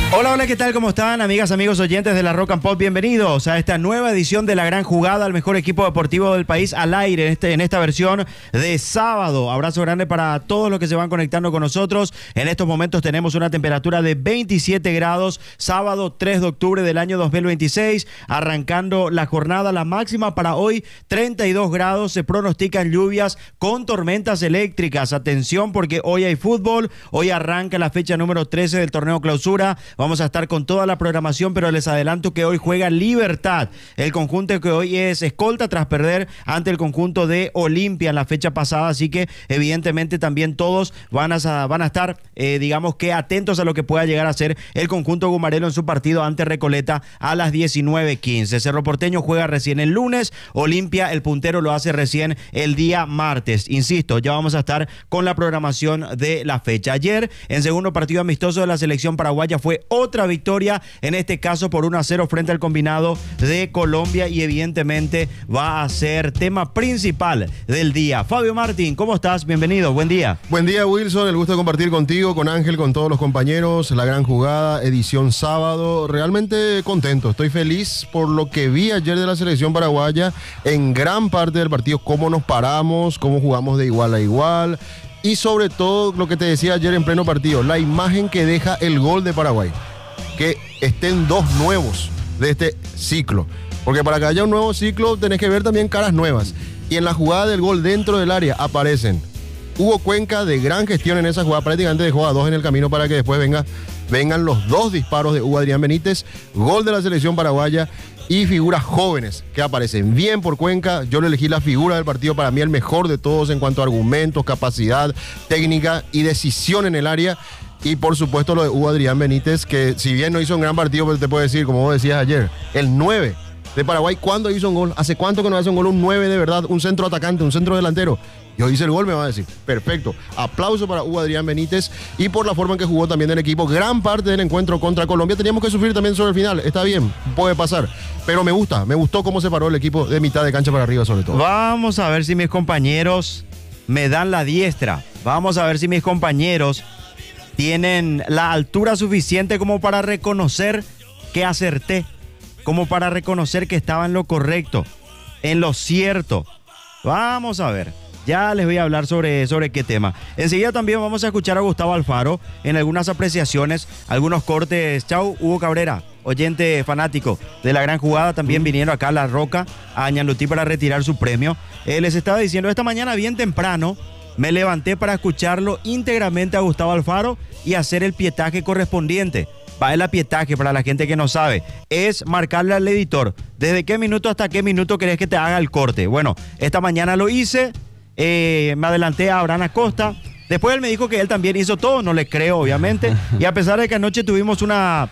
Hola, hola, ¿qué tal? ¿Cómo están, amigas, amigos oyentes de la Rock and Pop? Bienvenidos a esta nueva edición de La Gran Jugada, el mejor equipo deportivo del país al aire en esta versión de sábado. Abrazo grande para todos los que se van conectando con nosotros. En estos momentos tenemos una temperatura de 27 grados, sábado 3 de octubre del año 2026, arrancando la jornada. La máxima para hoy, 32 grados, se pronostican lluvias con tormentas eléctricas. Atención porque hoy hay fútbol, hoy arranca la fecha número 13 del torneo clausura. Vamos a estar con toda la programación, pero les adelanto que hoy juega Libertad, el conjunto que hoy es escolta tras perder ante el conjunto de Olimpia en la fecha pasada, así que evidentemente también todos van a estar, digamos que atentos a lo que pueda llegar a ser el conjunto gumarelo en su partido ante Recoleta a las 19:15. Cerro Porteño juega recién el lunes, Olimpia, el puntero, lo hace recién el día martes. Insisto, ya vamos a estar con la programación de la fecha. Ayer, en segundo partido amistoso de la selección paraguaya, fue otra victoria, en este caso por 1-0 frente al combinado de Colombia, y evidentemente va a ser tema principal del día. Fabio Martín, ¿cómo estás? Bienvenido, buen día. Buen día, Wilson, el gusto de compartir contigo, con Ángel, con todos los compañeros. La Gran Jugada, edición sábado. Realmente contento, estoy feliz por lo que vi ayer de la selección paraguaya en gran parte del partido, cómo nos paramos, cómo jugamos de igual a igual. Y sobre todo, lo que te decía ayer en pleno partido, la imagen que deja el gol de Paraguay. Que estén dos nuevos de este ciclo. Porque para que haya un nuevo ciclo, tenés que ver también caras nuevas. Y en la jugada del gol dentro del área aparecen Hugo Cuenca, de gran gestión en esa jugada. Prácticamente dejó a dos en el camino para que después vengan los dos disparos de Hugo Adrián Benítez. Gol de la selección paraguaya. Y figuras jóvenes que aparecen bien por Cuenca. Yo le elegí la figura del partido, para mí el mejor de todos en cuanto a argumentos, capacidad, técnica y decisión en el área. Y por supuesto lo de Hugo Adrián Benítez, que si bien no hizo un gran partido, pero te puedo decir, como vos decías ayer, el 9 de Paraguay, ¿cuándo hizo un gol? ¿Hace cuánto que no hace un gol? Un 9 de verdad, un centro atacante, un centro delantero. Yo hice el gol, me va a decir. Perfecto. Aplauso para Hugo Adrián Benítez y por la forma en que jugó también el equipo. Gran parte del encuentro contra Colombia. Teníamos que sufrir también sobre el final. Está bien, puede pasar. Pero me gustó cómo se paró el equipo de mitad de cancha para arriba, sobre todo. Vamos a ver si mis compañeros me dan la diestra. Vamos a ver si mis compañeros tienen la altura suficiente como para reconocer que acerté, como para reconocer que estaba en lo correcto, en lo cierto. Vamos a ver. Ya les voy a hablar sobre qué tema. Enseguida también vamos a escuchar a Gustavo Alfaro en algunas apreciaciones, algunos cortes. Chau, Hugo Cabrera, oyente fanático de La Gran Jugada, también vinieron acá a La Roca, a Ñandutí, para retirar su premio. Les estaba diciendo, esta mañana bien temprano me levanté para escucharlo íntegramente a Gustavo Alfaro y hacer el pietaje correspondiente. Va el apietaje, para la gente que no sabe, es marcarle al editor desde qué minuto hasta qué minuto querés que te haga el corte. Bueno, esta mañana lo hice. Me adelanté a Abraham Acosta. Después él me dijo que él también hizo todo. No le creo, obviamente. Y a pesar de que anoche tuvimos un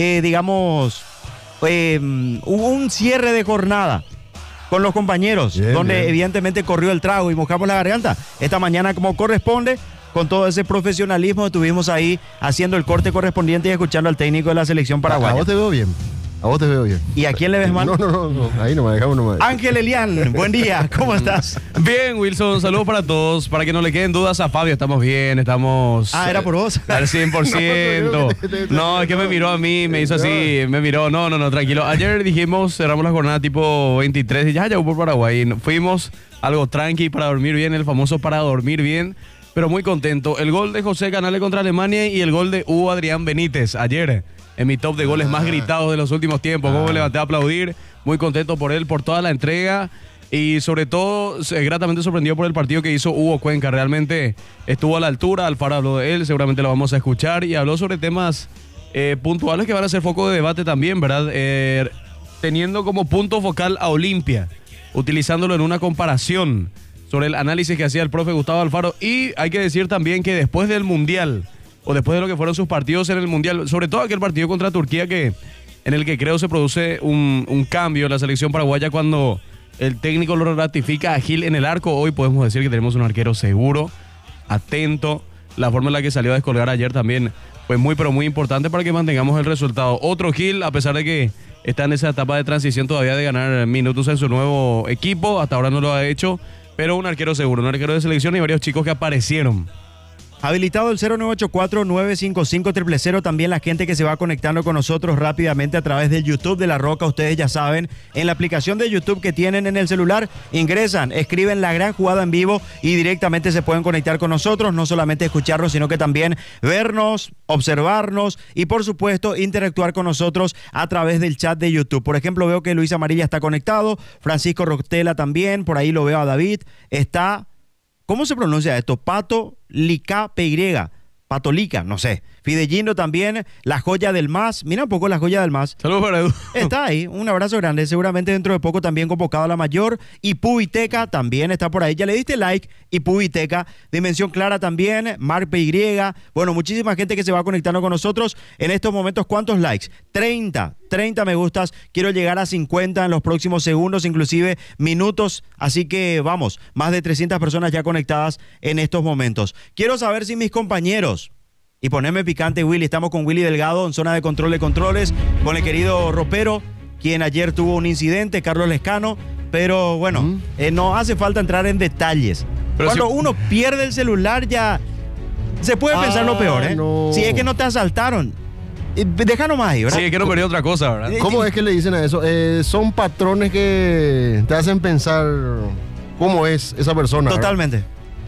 cierre de jornada con los compañeros, bien, donde bien, evidentemente corrió el trago y mojamos la garganta. Esta mañana, como corresponde, con todo ese profesionalismo, estuvimos ahí haciendo el corte correspondiente y escuchando al técnico de la selección paraguaya. A vos te veo bien. A vos te veo bien. ¿Y a quién le ves mal? No, ahí nomás, dejamos nomás. Ángel Elian, buen día, ¿cómo estás? Bien, Wilson, saludos para todos. Para que no le queden dudas a Fabio, estamos bien, estamos... Ah, ¿era por vos? Al 100%. No, es que me miró a mí, me hizo así, me miró. No, tranquilo. Ayer dijimos, cerramos la jornada tipo 23 y ya por Paraguay. Fuimos algo tranqui para dormir bien, el famoso para dormir bien, pero muy contento. El gol de José Canales contra Alemania y el gol de Hugo Adrián Benítez ayer. En mi top de goles más gritados de los últimos tiempos. Cómo me levanté a aplaudir. Muy contento por él, por toda la entrega. Y sobre todo, gratamente sorprendido por el partido que hizo Hugo Cuenca. Realmente estuvo a la altura. Alfaro habló de él, seguramente lo vamos a escuchar. Y habló sobre temas puntuales que van a ser foco de debate también, ¿verdad? Teniendo como punto focal a Olimpia. Utilizándolo en una comparación sobre el análisis que hacía el profe Gustavo Alfaro. Y hay que decir también que después del Mundial, o después de lo que fueron sus partidos en el Mundial, sobre todo aquel partido contra Turquía en el que creo se produce un cambio en la selección paraguaya cuando el técnico lo ratifica a Gil en el arco. Hoy podemos decir que tenemos un arquero seguro, atento. La forma en la que salió a descolgar ayer también fue muy, pero muy importante para que mantengamos el resultado. Otro Gil, a pesar de que está en esa etapa de transición todavía de ganar minutos en su nuevo equipo, hasta ahora no lo ha hecho, pero un arquero seguro, un arquero de selección y varios chicos que aparecieron Habilitado el 0984-955-000. También la gente que se va conectando con nosotros rápidamente a través del YouTube de La Roca. Ustedes ya saben, en la aplicación de YouTube que tienen en el celular, ingresan, escriben La Gran Jugada en vivo y directamente se pueden conectar con nosotros. No solamente escucharnos, sino que también vernos, observarnos y por supuesto interactuar con nosotros a través del chat de YouTube. Por ejemplo, veo que Luis Amarilla está conectado, Francisco Rotela también, por ahí lo veo a David. Está... ¿Cómo se pronuncia esto? Pato Lica PY. Patolica, no sé. Fidellino también, la joya del MAS. Mira un poco la joya del MAS. Saludos para Edu. Está ahí, un abrazo grande. Seguramente dentro de poco también convocado a la mayor. Y Pubiteca también está por ahí. Ya le diste like. Y Pubiteca, Dimensión Clara también, Mark PY. Bueno, muchísima gente que se va conectando con nosotros. En estos momentos, ¿cuántos likes? 30 me gustas. Quiero llegar a 50 en los próximos segundos, inclusive minutos. Así que vamos, más de 300 personas ya conectadas en estos momentos. Quiero saber si mis compañeros... Y ponerme picante, Willy. Estamos con Willy Delgado en zona de control de controles, con el querido Ropero, quien ayer tuvo un incidente, Carlos Lescano, pero bueno, no hace falta entrar en detalles. Pero cuando uno pierde el celular ya se puede pensar lo peor, ¿eh? No. Si es que no te asaltaron, deja nomás ahí, ¿verdad? Sí, es que no perdió otra cosa, ¿verdad? ¿Cómo es que le dicen a eso? Son patrones que te hacen pensar cómo es esa persona. Totalmente.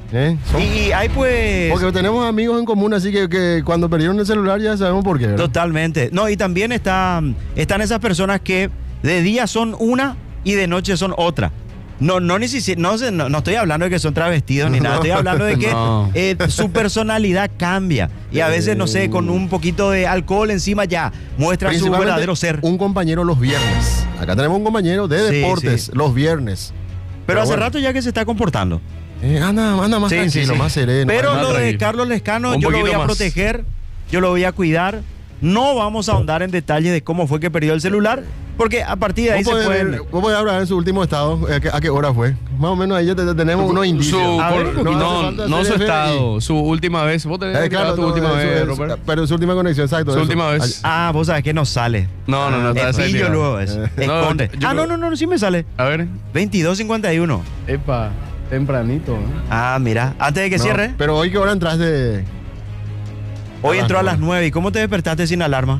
Y hay pues... Porque tenemos amigos en común, así que cuando perdieron el celular ya sabemos por qué, ¿verdad? Totalmente. No, y también están esas personas que de día son una y de noche son otra. No estoy hablando de que son travestidos ni nada, estoy hablando de que su personalidad cambia. Y a veces, no sé, con un poquito de alcohol encima ya muestra su verdadero ser. Un compañero los viernes. Acá tenemos un compañero de deportes los viernes. Pero hace rato ya que se está comportando. Anda más tranquilo, más sereno. Pero lo de Carlos Lescano yo lo voy a proteger, yo lo voy a cuidar. No vamos a ahondar en detalles de cómo fue que perdió el celular, porque a partir de ahí se pueden... ¿Vos podés hablar en su último estado? ¿A qué hora fue? Más o menos ahí ya tenemos unos indicios. No su estado, su última vez. ¿Vos tenés tu última vez, Robert? Pero su última conexión, exacto. Su última vez. Vos sabés que no sale. No. Es pillo luego, esconde. No, sí me sale. A ver. 22:51. Epa. Tempranito, ¿no? Mira, antes de que cierre. Pero hoy, ¿qué hora entraste? Hoy entró a las 9. ¿Y cómo te despertaste sin alarma?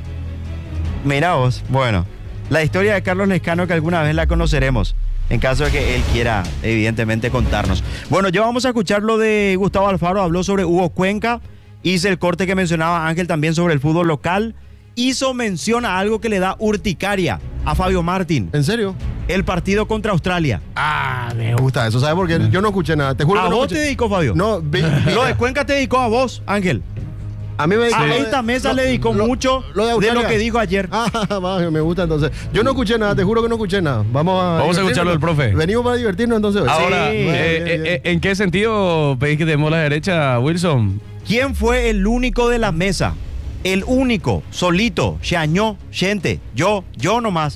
Mira vos. Bueno, la historia de Carlos Lescano que alguna vez la conoceremos, en caso de que él quiera, evidentemente, contarnos. Bueno, ya vamos a escuchar lo de Gustavo Alfaro. Habló sobre Hugo Cuenca. Hice el corte que mencionaba Ángel también sobre el fútbol local. Hizo mención a algo que le da urticaria a Fabio Martín. ¿En serio? El partido contra Australia. Me gusta eso, ¿sabes por qué? Yo no escuché nada. Te juro ¿A que no vos escuché. te dedicó, Fabio? No, lo de Cuenca te dedicó a vos, Ángel. A mí me dedicó. A esta mesa le dedicó mucho de lo que dijo ayer. Me gusta entonces. Yo no escuché nada, te juro que no escuché nada. Vamos a escucharlo del profe. Venimos para divertirnos entonces. Ahora, ¿en qué sentido pedís que tenemos la derecha, Wilson? ¿Quién fue el único de la mesa? El único, solito, Xañó, gente, yo nomás,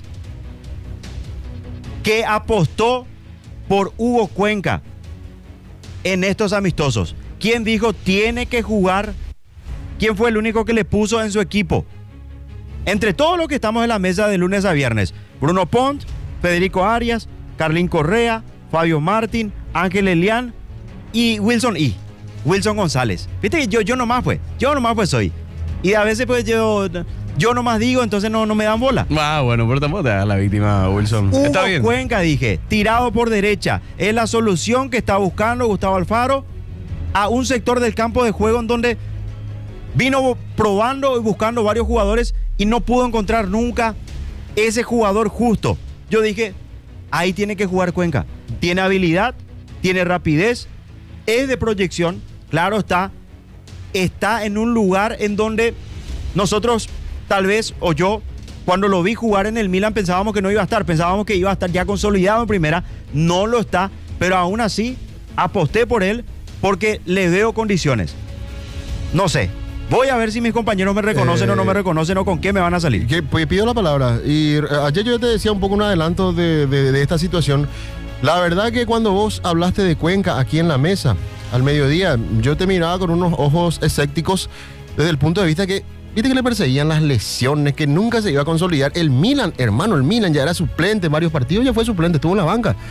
que apostó por Hugo Cuenca en estos amistosos. ¿Quién dijo tiene que jugar? ¿Quién fue el único que le puso en su equipo? Entre todos los que estamos en la mesa de lunes a viernes, Bruno Pont, Federico Arias, Carlín Correa, Fabio Martín, Ángel Elián y Wilson González. Viste que yo nomás soy. Y a veces pues yo nomás digo, entonces no me dan bola. Bueno, pero tampoco te hagas la víctima, Wilson. Hugo Está bien. Cuenca, dije, tirado por derecha. Es la solución que está buscando Gustavo Alfaro a un sector del campo de juego en donde vino probando y buscando varios jugadores y no pudo encontrar nunca ese jugador justo. Yo dije, ahí tiene que jugar Cuenca. Tiene habilidad, tiene rapidez, es de proyección, claro está en un lugar en donde nosotros, tal vez, o yo, cuando lo vi jugar en el Milan pensábamos que no iba a estar, pensábamos que iba a estar ya consolidado en primera, no lo está, pero aún así aposté por él porque le veo condiciones. No sé, voy a ver si mis compañeros me reconocen o no me reconocen o con qué me van a salir. Pues pido la palabra. Y ayer yo te decía un poco un adelanto de esta situación. La verdad que cuando vos hablaste de Cuenca aquí en la mesa, al mediodía, yo te miraba con unos ojos escépticos desde el punto de vista que, viste que le perseguían las lesiones, que nunca se iba a consolidar. El Milan ya era suplente en varios partidos, ya fue suplente, estuvo en la banca.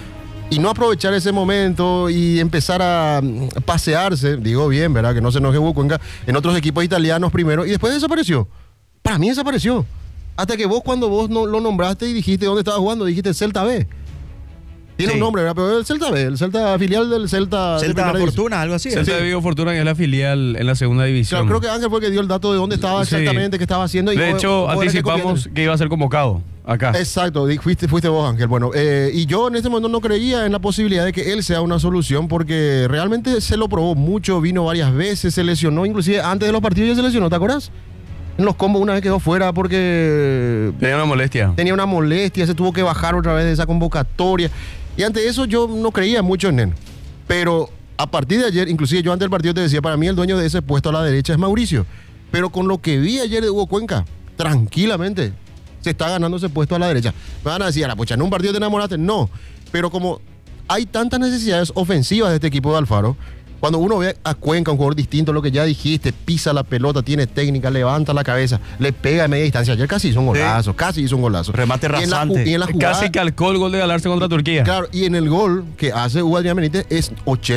y no aprovechar ese momento y empezar a pasearse, digo bien, ¿verdad? Que no se enoje Hugo Cuenca, en otros equipos italianos primero y después desapareció. Para mí desapareció. Hasta que cuando vos no, lo nombraste y dijiste dónde estaba jugando, dijiste Celta B. Tiene un nombre, ¿verdad? Pero es el Celta B, el Celta filial del Celta. Celta Fortuna, algo así. Celta de Vigo Fortuna, que es la filial en la segunda división. Claro, creo que Ángel fue el que dio el dato de dónde estaba exactamente, qué estaba haciendo. Y de hecho, anticipamos que iba a ser convocado acá. Exacto, fuiste vos, Ángel. Bueno, y yo en este momento no creía en la posibilidad de que él sea una solución porque realmente se lo probó mucho, vino varias veces, se lesionó, inclusive antes de los partidos ya se lesionó, ¿te acuerdas? En los combos una vez quedó fuera porque... Tenía una molestia, se tuvo que bajar otra vez de esa convocatoria. Y ante eso yo no creía mucho en él. Pero a partir de ayer, inclusive yo antes del partido te decía, para mí el dueño de ese puesto a la derecha es Mauricio. Pero con lo que vi ayer de Hugo Cuenca, tranquilamente se está ganando ese puesto a la derecha. Me van a decir, pucha, en un partido te enamoraste. No, pero como hay tantas necesidades ofensivas de este equipo de Alfaro, cuando uno ve a Cuenca, un jugador distinto, lo que ya dijiste, pisa la pelota, tiene técnica, levanta la cabeza, le pega a media distancia. Ayer casi hizo un golazo, Remate rasante. Y en la jugada, casi calcó el gol de Galarse contra Turquía. Claro, y en el gol que hace Hugo Adrián Benítez es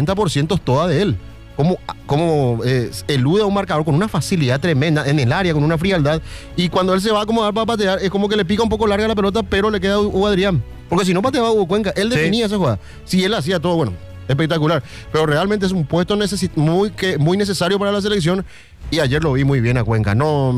80% toda de él. Como elude a un marcador con una facilidad tremenda en el área, con una frialdad. Y cuando él se va a acomodar para patear, es como que le pica un poco larga la pelota, pero le queda a Hugo Adrián. Porque si no pateaba a Hugo Cuenca, él definía esa jugada. Si él hacía todo, bueno, espectacular, pero realmente es un puesto muy necesario para la selección y ayer lo vi muy bien a Cuenca, no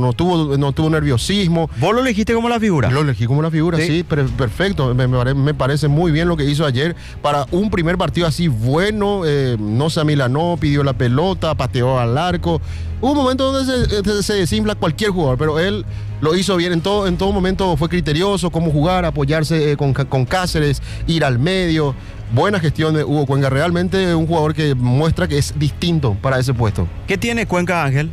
tuvo nerviosismo. ¿Vos lo elegiste como la figura? Lo elegí como la figura, sí, perfecto, me parece muy bien lo que hizo ayer para un primer partido así bueno, no se amilanó, pidió la pelota, pateó al arco. Hubo un momento donde se desinfla cualquier jugador, pero él lo hizo bien en todo momento, fue criterioso, cómo jugar, apoyarse con Cáceres, ir al medio. Buena gestión de Hugo Cuenca, realmente un jugador que muestra que es distinto para ese puesto. ¿Qué tiene Cuenca, Ángel?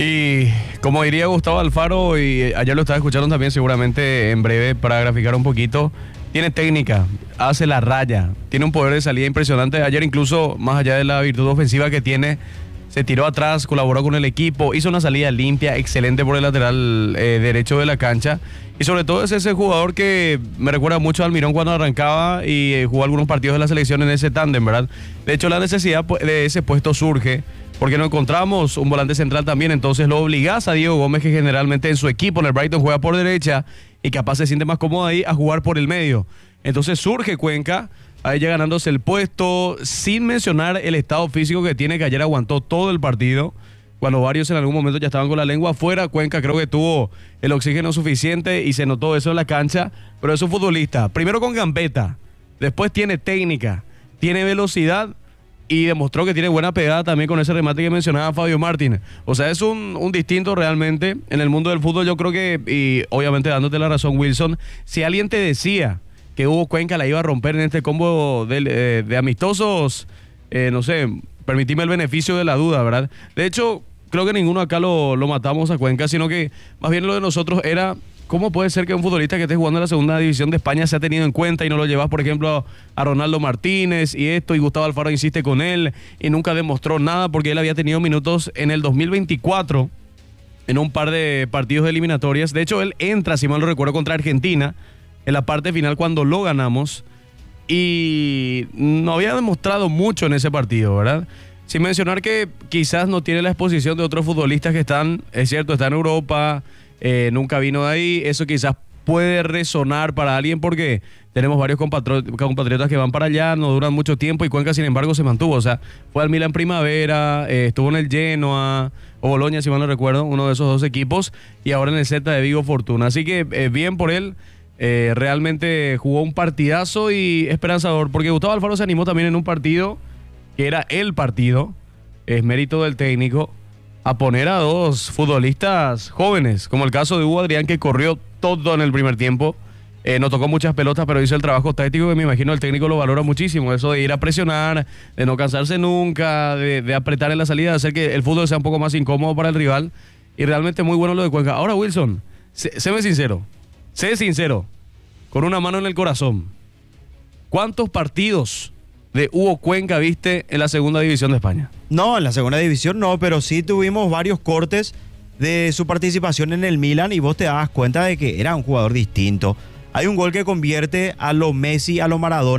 Y como diría Gustavo Alfaro, y ayer lo estaba escuchando también seguramente en breve para graficar un poquito, tiene técnica, hace la raya, tiene un poder de salida impresionante. Ayer incluso, más allá de la virtud ofensiva que tiene, se tiró atrás, colaboró con el equipo, hizo una salida limpia, excelente por el lateral derecho de la cancha. Y sobre todo es ese jugador que me recuerda mucho a Almirón cuando arrancaba y jugó algunos partidos de la selección en ese tándem, ¿verdad? De hecho, la necesidad de ese puesto surge porque no encontramos un volante central también, entonces lo obligás a Diego Gómez, que generalmente en su equipo, en el Brighton, juega por derecha y capaz se siente más cómodo ahí a jugar por el medio. Entonces surge Cuenca, ahí ya ganándose el puesto, sin mencionar el estado físico que tiene, que ayer aguantó todo el partido. Cuando varios en algún momento ya estaban con la lengua afuera, Cuenca creo que tuvo el oxígeno suficiente y se notó eso en la cancha, pero es un futbolista, primero con gambeta, después tiene técnica, tiene velocidad y demostró que tiene buena pegada también con ese remate que mencionaba Fabio Martín. O sea, es un distinto realmente en el mundo del fútbol. Yo creo que, y obviamente dándote la razón, Wilson, si alguien te decía que Hugo Cuenca la iba a romper en este combo de amistosos, no sé, permitime el beneficio de la duda, ¿verdad? De hecho, creo que ninguno acá lo matamos a Cuenca, sino que más bien lo de nosotros era cómo puede ser que un futbolista que esté jugando en la segunda división de España se ha tenido en cuenta y no lo llevas, por ejemplo, a Ronaldo Martínez y esto, y Gustavo Alfaro insiste con él y nunca demostró nada porque él había tenido minutos en el 2024 en un par de partidos de eliminatorias. De hecho, él entra, si mal no recuerdo, contra Argentina en la parte final cuando lo ganamos y no había demostrado mucho en ese partido, ¿verdad? Sin mencionar que quizás no tiene la exposición de otros futbolistas que están, es cierto, está en Europa, nunca vino de ahí. Eso quizás puede resonar para alguien porque tenemos varios compatriotas que van para allá, no duran mucho tiempo y Cuenca, sin embargo, se mantuvo. O sea, fue al Milan Primavera, estuvo en el Genoa o Boloña, si mal no recuerdo, uno de esos dos equipos, y ahora en el Celta de Vigo Fortuna. Así que bien por él. Realmente jugó un partidazo y esperanzador, porque Gustavo Alfaro se animó también en un partido que era el partido, es mérito del técnico, a poner a dos futbolistas jóvenes, como el caso de Hugo Adrián, que corrió todo en el primer tiempo, no tocó muchas pelotas, pero hizo el trabajo táctico que me imagino el técnico lo valora muchísimo, eso de ir a presionar, de no cansarse nunca, de apretar en la salida, de hacer que el fútbol sea un poco más incómodo para el rival, y realmente muy bueno lo de Cuenca. Ahora, Wilson, séme sincero, con una mano en el corazón, ¿cuántos partidos de Hugo Cuenca viste en la segunda división de España? No, en la segunda división no, pero sí tuvimos varios cortes de su participación en el Milan y vos te das cuenta de que era un jugador distinto. Hay un gol que convierte a lo Messi, a lo Maradona,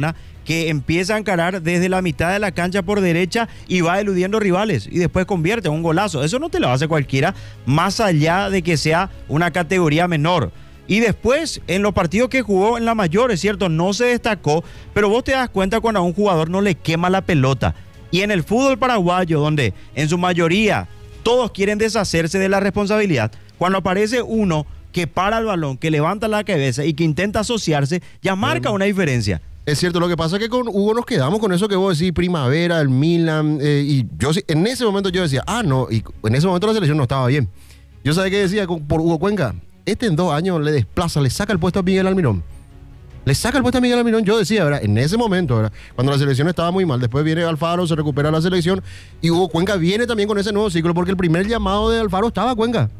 que empieza a encarar desde la mitad de la cancha por derecha y va eludiendo rivales y después convierte un golazo. Eso no te lo hace cualquiera, más allá de que sea una categoría menor. Y después, en los partidos que jugó en la mayor, es cierto, no se destacó, pero vos te das cuenta cuando a un jugador no le quema la pelota. Y en el fútbol paraguayo, donde en su mayoría todos quieren deshacerse de la responsabilidad, cuando aparece uno que para el balón, que levanta la cabeza y que intenta asociarse, ya marca una diferencia. Es cierto, lo que pasa es que con Hugo nos quedamos con eso que vos decís, Primavera, el Milan, y yo en ese momento yo decía, no, y en ese momento la selección no estaba bien. Yo sabía que decía por Hugo Cuenca, en 2 años le desplaza, le saca el puesto a Miguel Almirón. Le saca el puesto a Miguel Almirón, yo decía, ¿verdad? En ese momento, ¿verdad? Cuando la selección estaba muy mal, después viene Alfaro, se recupera la selección, y Hugo Cuenca viene también con ese nuevo ciclo, porque el primer llamado de Alfaro estaba a Cuenca.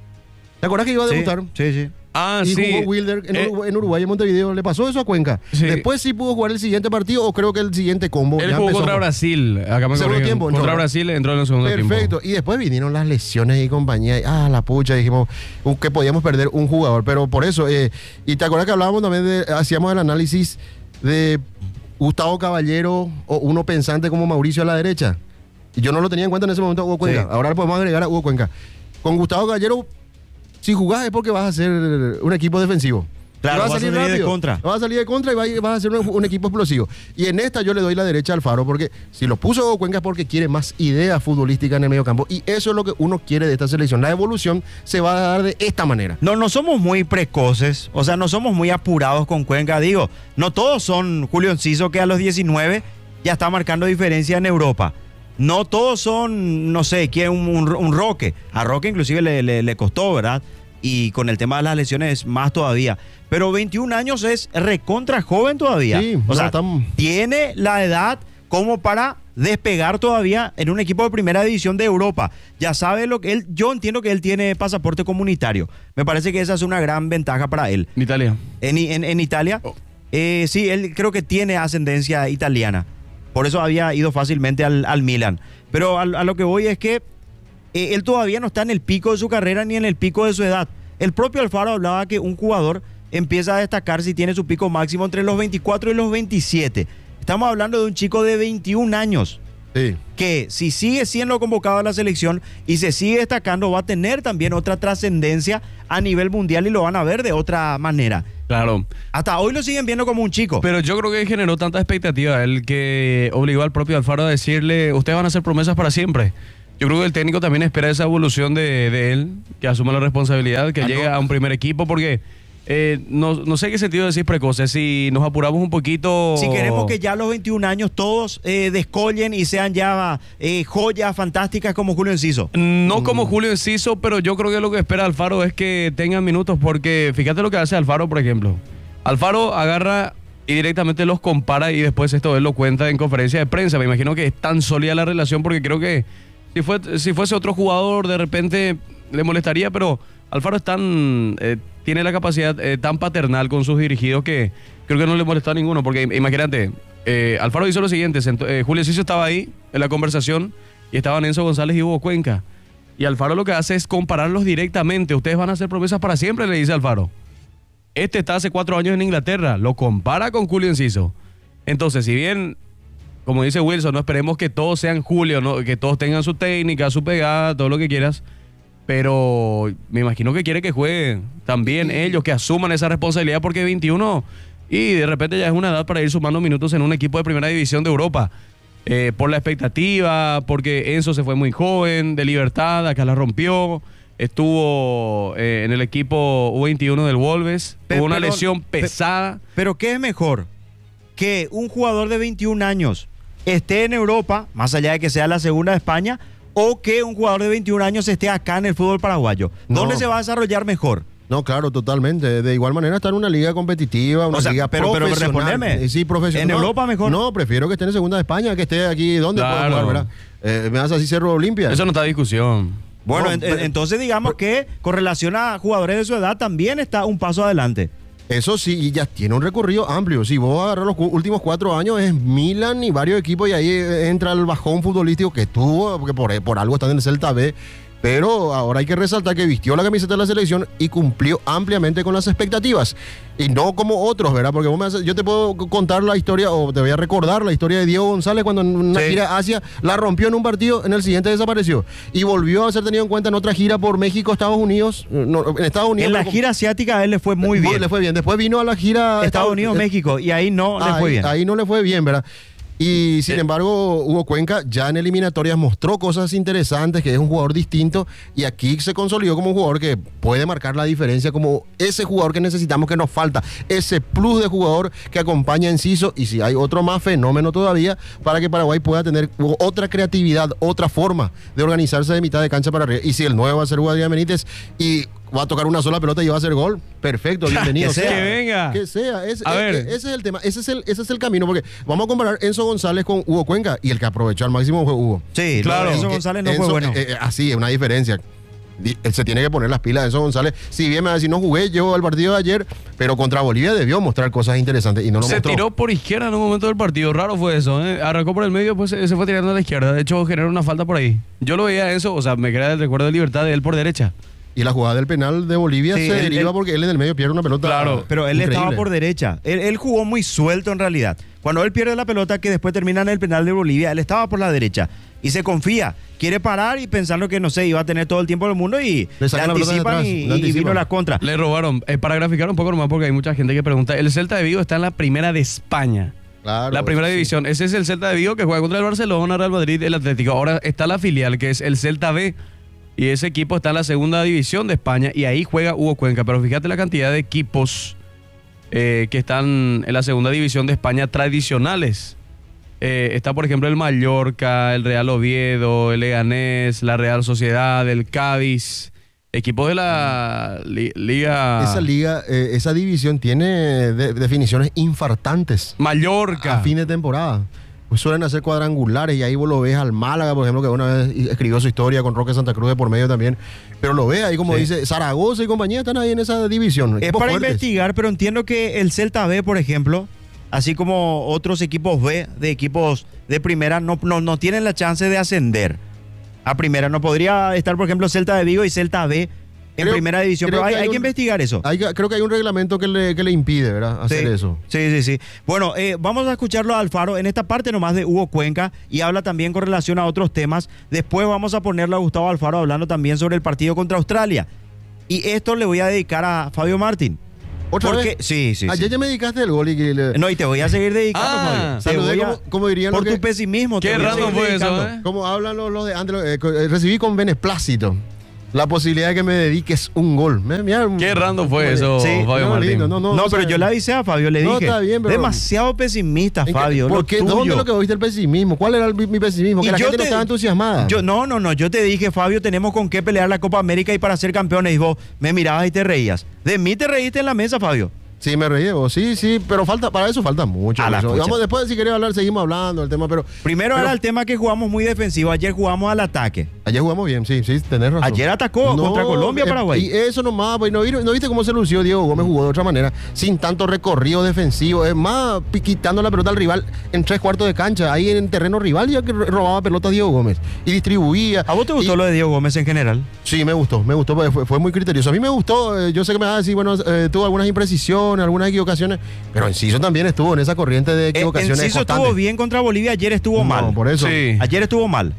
¿Te acuerdas que iba a debutar? Sí. Y sí. jugó Wilder en Uruguay, en Montevideo. Le pasó eso a Cuenca. Sí. Después sí pudo jugar el siguiente partido, o creo que el siguiente combo. Él jugó contra Brasil. Acá me segundo tiempo, contra Brasil entró en el segundo tiempo. Perfecto. Y después vinieron las lesiones y compañía. Y, la pucha, dijimos que podíamos perder un jugador. Pero por eso, y te acuerdas que hablábamos también hacíamos el análisis de Gustavo Caballero o uno pensante como Mauricio a la derecha. Y yo no lo tenía en cuenta en ese momento a Hugo Cuenca. Sí. Ahora le podemos agregar a Hugo Cuenca. Con Gustavo Caballero, si jugás es porque vas a ser un equipo defensivo. Claro, vas a salir de contra. Vas a salir de contra y vas a ser un equipo explosivo. Y en esta yo le doy la derecha al Alfaro, porque si lo puso Hugo Cuenca es porque quiere más idea futbolística en el medio campo. Y eso es lo que uno quiere de esta selección. La evolución se va a dar de esta manera. No somos muy precoces, o sea, no somos muy apurados con Cuenca. Digo, no todos son Julio Enciso, que a los 19 ya está marcando diferencia en Europa. No todos son, no sé, un Roque. A Roque inclusive le costó, ¿verdad? Y con el tema de las lesiones más todavía. Pero 21 años es recontra joven todavía. Sí, o sea, tiene la edad como para despegar todavía en un equipo de primera división de Europa. Ya sabe lo que yo entiendo que él tiene pasaporte comunitario. Me parece que esa es una gran ventaja para él. En Italia. En Italia, sí, él creo que tiene ascendencia italiana. Por eso había ido fácilmente al Milan. Pero a lo que voy es que él todavía no está en el pico de su carrera ni en el pico de su edad. El propio Alfaro hablaba que un jugador empieza a destacar si tiene su pico máximo entre los 24 y los 27. Estamos hablando de un chico de 21 años. Sí. Que si sigue siendo convocado a la selección y se sigue destacando, va a tener también otra trascendencia a nivel mundial y lo van a ver de otra manera. Claro. Hasta hoy lo siguen viendo como un chico. Pero yo creo que generó tanta expectativa el que obligó al propio Alfaro a decirle, ustedes van a hacer promesas para siempre. Yo creo que el técnico también espera esa evolución de él, que asuma la responsabilidad, que llegue a un primer equipo, porque no sé qué sentido decir precoces. Si nos apuramos un poquito... Si queremos que ya a los 21 años todos descollen y sean ya joyas fantásticas como Julio Enciso. No como Julio Enciso, pero yo creo que lo que espera Alfaro es que tengan minutos, porque fíjate lo que hace Alfaro, por ejemplo. Alfaro agarra y directamente los compara y después esto él lo cuenta en conferencia de prensa. Me imagino que es tan sólida la relación, porque creo que si fuese otro jugador de repente le molestaría, pero Alfaro es tiene la capacidad tan paternal con sus dirigidos que creo que no le molestó a ninguno, porque imagínate, Alfaro hizo lo siguiente, Julio Enciso estaba ahí en la conversación y estaban Enzo González y Hugo Cuenca, y Alfaro lo que hace es compararlos directamente. Ustedes van a hacer promesas para siempre, le dice Alfaro. Este está hace 4 años en Inglaterra, lo compara con Julio Enciso. Entonces, si bien, como dice Wilson, no esperemos que todos sean Julio, ¿no? Que todos tengan su técnica, su pegada, todo lo que quieras, pero me imagino que quiere que jueguen también ellos, que asuman esa responsabilidad, porque 21 y de repente ya es una edad para ir sumando minutos en un equipo de primera división de Europa. Por la expectativa, porque Enzo se fue muy joven, de Libertad, acá la rompió, estuvo en el equipo U21 del Wolves, tuvo una lesión pesada. Pero ¿qué es mejor? Que un jugador de 21 años esté en Europa, más allá de que sea la segunda de España, o que un jugador de 21 años esté acá en el fútbol paraguayo. ¿Dónde se va a desarrollar mejor? No, claro, totalmente. De igual manera está en una liga competitiva, una liga profesional. Pero respóndeme. Sí, profesional. ¿En Europa mejor? No, prefiero que esté en segunda de España, que esté aquí donde pueda jugar, ¿verdad? Me hace así Cerro Olimpia. Eso no está en discusión. Bueno, entonces digamos que con relación a jugadores de su edad también está un paso adelante. Eso sí, y ya tiene un recorrido amplio. Si vos agarras los últimos 4 años, es Milan y varios equipos, y ahí entra el bajón futbolístico que tuvo, porque por algo están en el Celta B. pero ahora hay que resaltar que vistió la camiseta de la selección y cumplió ampliamente con las expectativas. Y no como otros, ¿verdad? Porque yo te puedo contar la historia, o te voy a recordar la historia de Diego González cuando en una gira a Asia la rompió en un partido, en el siguiente desapareció. Y volvió a ser tenido en cuenta en otra gira por México, Estados Unidos, en Estados Unidos. En la gira asiática a él le fue muy bien. Le fue bien. Después vino a la gira Estados Unidos, México, y ahí no le fue bien. Ahí no le fue bien, ¿verdad? Y sin embargo, Hugo Cuenca ya en eliminatorias mostró cosas interesantes, que es un jugador distinto, y aquí se consolidó como un jugador que puede marcar la diferencia, como ese jugador que necesitamos, que nos falta, ese plus de jugador que acompaña a Enciso, y si hay otro más fenómeno todavía, para que Paraguay pueda tener otra creatividad, otra forma de organizarse de mitad de cancha para arriba. Y si el 9 va a ser Hugo Adrián Benítez y va a tocar una sola pelota y va a hacer gol, perfecto, bienvenido. Que venga. Que sea. Ese es el tema, ese es el camino, porque vamos a comparar Enzo González con Hugo Cuenca, y el que aprovechó al máximo fue Hugo. Sí, claro. Enzo González no fue bueno. Así, es una diferencia. Se tiene que poner las pilas de Enzo González. Si bien me va a decir, no jugué yo el partido de ayer, pero contra Bolivia debió mostrar cosas interesantes y no lo mostró. Se tiró por izquierda en un momento del partido, raro fue eso, ¿eh? Arrancó por el medio, pues se fue tirando a la izquierda. De hecho, generó una falta por ahí. Yo lo veía eso, o sea, me crea el recuerdo de Libertad de él por derecha. Y la jugada del penal de Bolivia se deriva porque él en el medio pierde una pelota. Claro, pero él increíble. estaba por derecha. Él jugó muy suelto en realidad. Cuando él pierde la pelota, que después termina en el penal de Bolivia, él estaba por la derecha. Y se confía. Quiere parar y pensando que, no sé, iba a tener todo el tiempo del mundo y le anticipan y vino la contra. Le robaron. Para graficar un poco nomás, porque hay mucha gente que pregunta, el Celta de Vigo está en la primera de España. Claro, la primera división. Ese es el Celta de Vigo que juega contra el Barcelona, Real Madrid, el Atlético. Ahora está la filial, que es el Celta B. Y ese equipo está en la segunda división de España y ahí juega Hugo Cuenca. Pero fíjate la cantidad de equipos que están en la segunda división de España tradicionales. Está, por ejemplo, el Mallorca, el Real Oviedo, el Leganés, la Real Sociedad, el Cádiz. Equipos de la liga... Esa liga, esa división tiene definiciones infartantes. Mallorca. A fin de temporada. Pues suelen hacer cuadrangulares y ahí vos lo ves al Málaga, por ejemplo, que una vez escribió su historia con Roque Santa Cruz de por medio también. Pero lo ves ahí, como dice, Zaragoza y compañía están ahí en esa división. Es para investigar, pero entiendo que el Celta B, por ejemplo, así como otros equipos B, de equipos de primera, no tienen la chance de ascender a primera. No podría estar, por ejemplo, Celta de Vigo y Celta B en primera división, pero hay que investigar eso. Creo que hay un reglamento que le impide, ¿verdad? Hacer eso. Sí. Bueno, vamos a escucharlo a Alfaro en esta parte nomás de Hugo Cuenca y habla también con relación a otros temas. Después vamos a ponerle a Gustavo Alfaro hablando también sobre el partido contra Australia. Y esto le voy a dedicar a Fabio Martín. ¿Otra vez? Sí. Ayer ya me dedicaste el gol y No, y te voy a seguir dedicando, Fabio. Como dirían por tu pesimismo. Qué raro fue eso, Como hablan los de antes, recibí con beneplácito la posibilidad de que me dediques un gol. Qué random fue eso, Fabio Martín. No, pero yo le avisé a Fabio, le dije. Está bien, pero demasiado pesimista, Fabio. ¿Por qué? ¿Dónde lo que oíste el pesimismo? ¿Cuál era mi pesimismo? Que la gente no estaba entusiasmada. Yo te dije, Fabio, tenemos con qué pelear la Copa América y para ser campeones. Y vos me mirabas y te reías. De mí te reíste en la mesa, Fabio. Sí, me reí, sí, pero para eso falta mucho. Vamos, después, si querés hablar, seguimos hablando del tema, pero... Primero era el tema que jugamos muy defensivo, ayer jugamos al ataque. Ayer jugamos bien, sí, tenés razón. Ayer atacó contra Colombia, Paraguay. Y eso nomás, pues, ¿no viste cómo se lució Diego Gómez? Jugó de otra manera, sin tanto recorrido defensivo, es más, quitando la pelota al rival en 3/4 de cancha, ahí en terreno rival, ya que robaba pelota Diego Gómez y distribuía. ¿A vos te gustó lo de Diego Gómez en general? Sí, me gustó, fue muy criterioso. A mí me gustó, yo sé que me vas a decir, bueno, tuvo algunas imprecisiones, algunas equivocaciones, pero Enciso también estuvo en esa corriente de equivocaciones. Enciso estuvo bien contra Bolivia, ayer estuvo mal. Por eso. Sí. Ayer estuvo mal.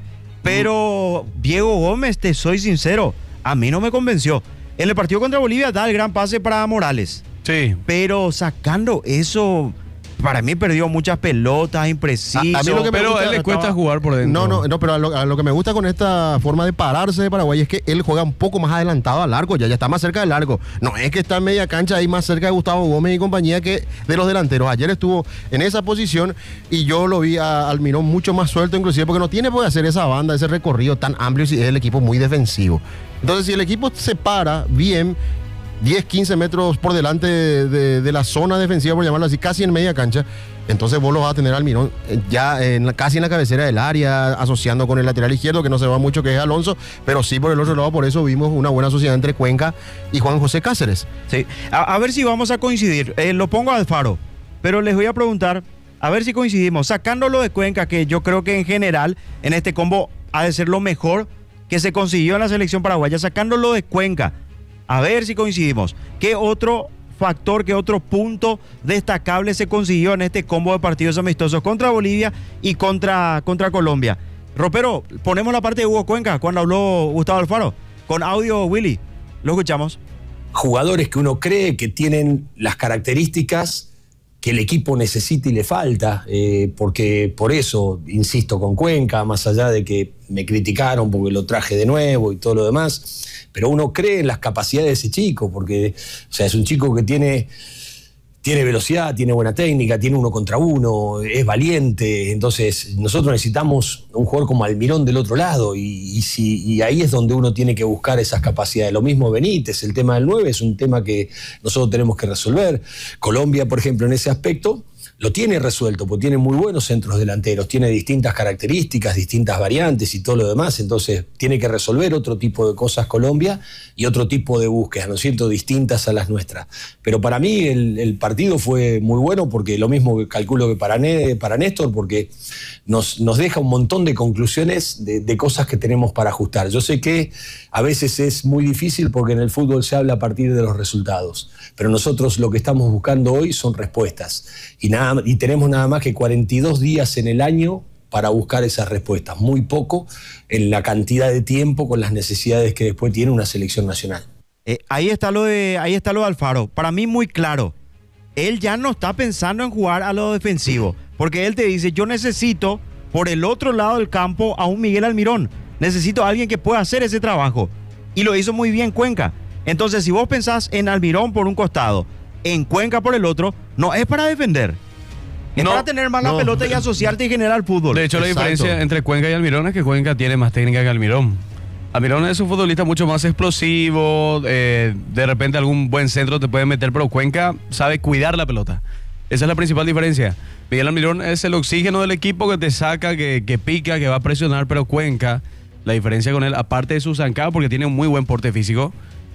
Pero Diego Gómez, te soy sincero, a mí no me convenció. En el partido contra Bolivia da el gran pase para Morales. Sí. Pero sacando eso, para mí perdió muchas pelotas, impreciso. Pero a él le cuesta jugar por dentro. No, pero a lo que me gusta con esta forma de pararse de Paraguay es que él juega un poco más adelantado al arco, ya está más cerca del arco. No es que está en media cancha ahí más cerca de Gustavo Gómez y compañía que de los delanteros. Ayer estuvo en esa posición y yo lo vi a Almirón mucho más suelto, inclusive porque no tiene por qué hacer esa banda, ese recorrido tan amplio si es el equipo muy defensivo. Entonces, si el equipo se para bien 10, 15 metros por delante de la zona defensiva, por llamarlo así, casi en media cancha, entonces vos lo vas a tener al Mirón ya casi en la cabecera del área, asociando con el lateral izquierdo, que no se va mucho, que es Alonso, pero sí por el otro lado, por eso vimos una buena sociedad entre Cuenca y Juan José Cáceres. Sí, a ver si vamos a coincidir. Lo pongo a Alfaro, pero les voy a preguntar, a ver si coincidimos, sacándolo de Cuenca, que yo creo que en general, en este combo, ha de ser lo mejor que se consiguió en la selección paraguaya, sacándolo de Cuenca. A ver si coincidimos. ¿Qué otro factor, qué otro punto destacable se consiguió en este combo de partidos amistosos contra Bolivia y contra Colombia? Ropero, ponemos la parte de Hugo Cuenca cuando habló Gustavo Alfaro. Con audio, Willy. Lo escuchamos. Jugadores que uno cree que tienen las características que el equipo necesita y le falta, porque por eso insisto con Cuenca, más allá de que me criticaron porque lo traje de nuevo y todo lo demás, pero uno cree en las capacidades de ese chico, porque o sea, es un chico que tiene velocidad, tiene buena técnica, tiene 1 contra 1, es valiente. Entonces nosotros necesitamos un jugador como Almirón del otro lado y ahí es donde uno tiene que buscar esas capacidades. Lo mismo Benítez, el tema del 9 es un tema que nosotros tenemos que resolver. Colombia, por ejemplo, en ese aspecto lo tiene resuelto, porque tiene muy buenos centros delanteros, tiene distintas características, distintas variantes y todo lo demás. Entonces tiene que resolver otro tipo de cosas Colombia y otro tipo de búsquedas, ¿no es cierto?, distintas a las nuestras. Pero para mí el partido fue muy bueno, porque lo mismo que calculo que para Néstor, porque nos deja un montón de conclusiones de cosas que tenemos para ajustar. Yo sé que a veces es muy difícil porque en el fútbol se habla a partir de los resultados, pero nosotros lo que estamos buscando hoy son respuestas y tenemos nada más que 42 días en el año para buscar esas respuestas, muy poco en la cantidad de tiempo con las necesidades que después tiene una selección nacional. Ahí está lo de Alfaro. Para mí muy claro. Él ya no está pensando en jugar a lo defensivo, porque él te dice, yo necesito por el otro lado del campo a un Miguel Almirón. Necesito a alguien que pueda hacer ese trabajo. Y lo hizo muy bien Cuenca. Entonces, si vos pensás en Almirón por un costado, en Cuenca por el otro, no es para defender. Es para tener más la pelota y asociarte y generar fútbol. De hecho, la diferencia entre Cuenca y Almirón es que Cuenca tiene más técnica que Almirón. Almirón es un futbolista mucho más explosivo, de repente algún buen centro te puede meter, pero Cuenca sabe cuidar la pelota. Esa es la principal diferencia. Miguel Almirón es el oxígeno del equipo que te saca, que pica, que va a presionar, pero Cuenca, la diferencia con él, aparte de su zancado, porque tiene un muy buen porte físico,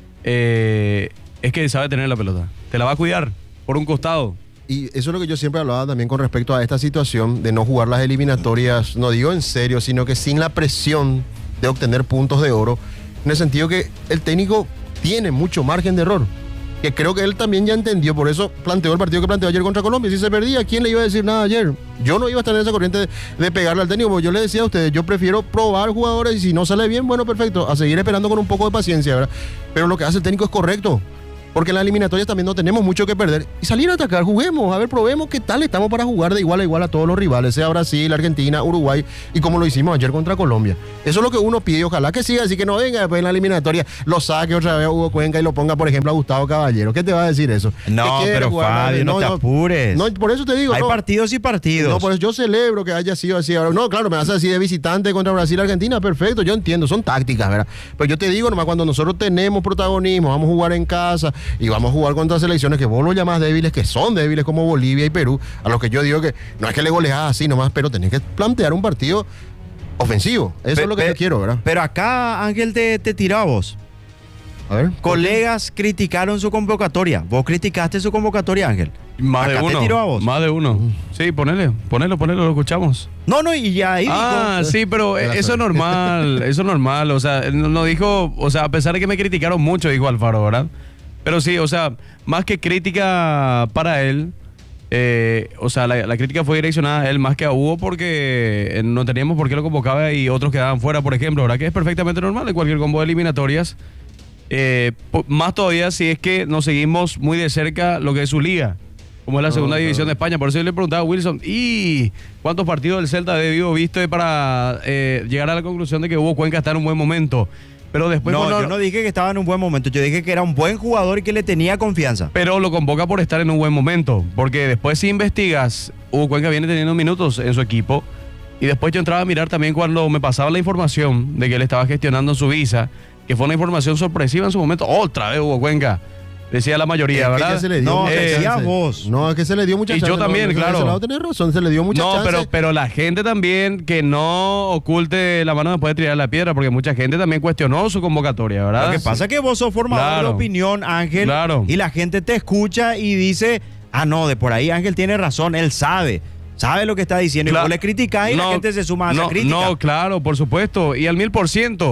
es que sabe tener la pelota. Te la va a cuidar por un costado. Y eso es lo que yo siempre hablaba también con respecto a esta situación de no jugar las eliminatorias, no digo en serio, sino que sin la presión de obtener puntos de oro, en el sentido que el técnico tiene mucho margen de error, que creo que él también ya entendió, por eso planteó el partido que planteó ayer contra Colombia. Si se perdía, ¿quién le iba a decir nada ayer? Yo no iba a estar en esa corriente de pegarle al técnico, porque yo le decía a ustedes, yo prefiero probar jugadores y si no sale bien, bueno, perfecto, a seguir esperando con un poco de paciencia, ¿verdad? Pero lo que hace el técnico es correcto, porque en las eliminatorias también no tenemos mucho que perder. Y salir a atacar, juguemos, a ver, probemos qué tal estamos para jugar de igual a igual a todos los rivales, sea Brasil, Argentina, Uruguay, y como lo hicimos ayer contra Colombia. Eso es lo que uno pide, ojalá que siga, así que no venga después en la eliminatoria, lo saque otra vez a Hugo Cuenca y lo ponga, por ejemplo, a Gustavo Caballero. ¿Qué te va a decir eso? No, pero Fabio, no te apures. No, por eso te digo. Hay partidos y partidos. No, por eso yo celebro que haya sido así. Ahora, no, claro, me vas a decir de visitante contra Brasil, Argentina, perfecto, yo entiendo, son tácticas, ¿verdad? Pero yo te digo, nomás cuando nosotros tenemos protagonismo, vamos a jugar en casa y vamos a jugar contra selecciones que vos lo llamás débiles, que son débiles como Bolivia y Perú, a los que yo digo que no es que le goleás así nomás, pero tenés que plantear un partido ofensivo. Eso es lo que yo quiero, ¿verdad? Pero acá Ángel te tiró a vos. A ver. Colegas criticaron su convocatoria. Vos criticaste su convocatoria, Ángel. Más acá de uno. Te tiró a vos. Más de uno. Sí, ponelo, lo escuchamos. No, y ya ahí dijo. Sí, pero eso es normal, eso es normal. O sea, no dijo, o sea, a pesar de que me criticaron mucho, dijo Alfaro, ¿verdad? Pero sí, o sea, más que crítica para él, o sea, la crítica fue direccionada a él más que a Hugo, porque no teníamos por qué lo convocaba y otros quedaban fuera, por ejemplo, ¿verdad? Que es perfectamente normal en cualquier combo de eliminatorias. Más todavía si es que nos seguimos muy de cerca lo que es su liga, como es la segunda división de España. Por eso yo le preguntaba a Wilson, ¿y cuántos partidos del Celta debió viste para llegar a la conclusión de que Hugo Cuenca está en un buen momento? Pero después yo no dije que estaba en un buen momento, yo dije que era un buen jugador y que le tenía confianza. Pero lo convoca por estar en un buen momento, porque después si investigas, Hugo Cuenca viene teniendo minutos en su equipo, y después yo entraba a mirar también cuando me pasaba la información de que él estaba gestionando su visa, que fue una información sorpresiva en su momento. Otra vez Hugo Cuenca, decía la mayoría, ¿verdad? Que se le dio no, decía vos. No, es que se le dio mucha chance. Y yo también, claro. Tenés razón, se le dio mucha chance. No, pero la gente también que no oculte la mano después de tirar la piedra, porque mucha gente también cuestionó su convocatoria, ¿verdad? Lo que pasa es que vos sos formador de opinión, Ángel, y la gente te escucha y dice, no, de por ahí Ángel tiene razón, él sabe lo que está diciendo, y vos le criticás y la gente se suma a esa crítica. No, claro, por supuesto, y al 1000%.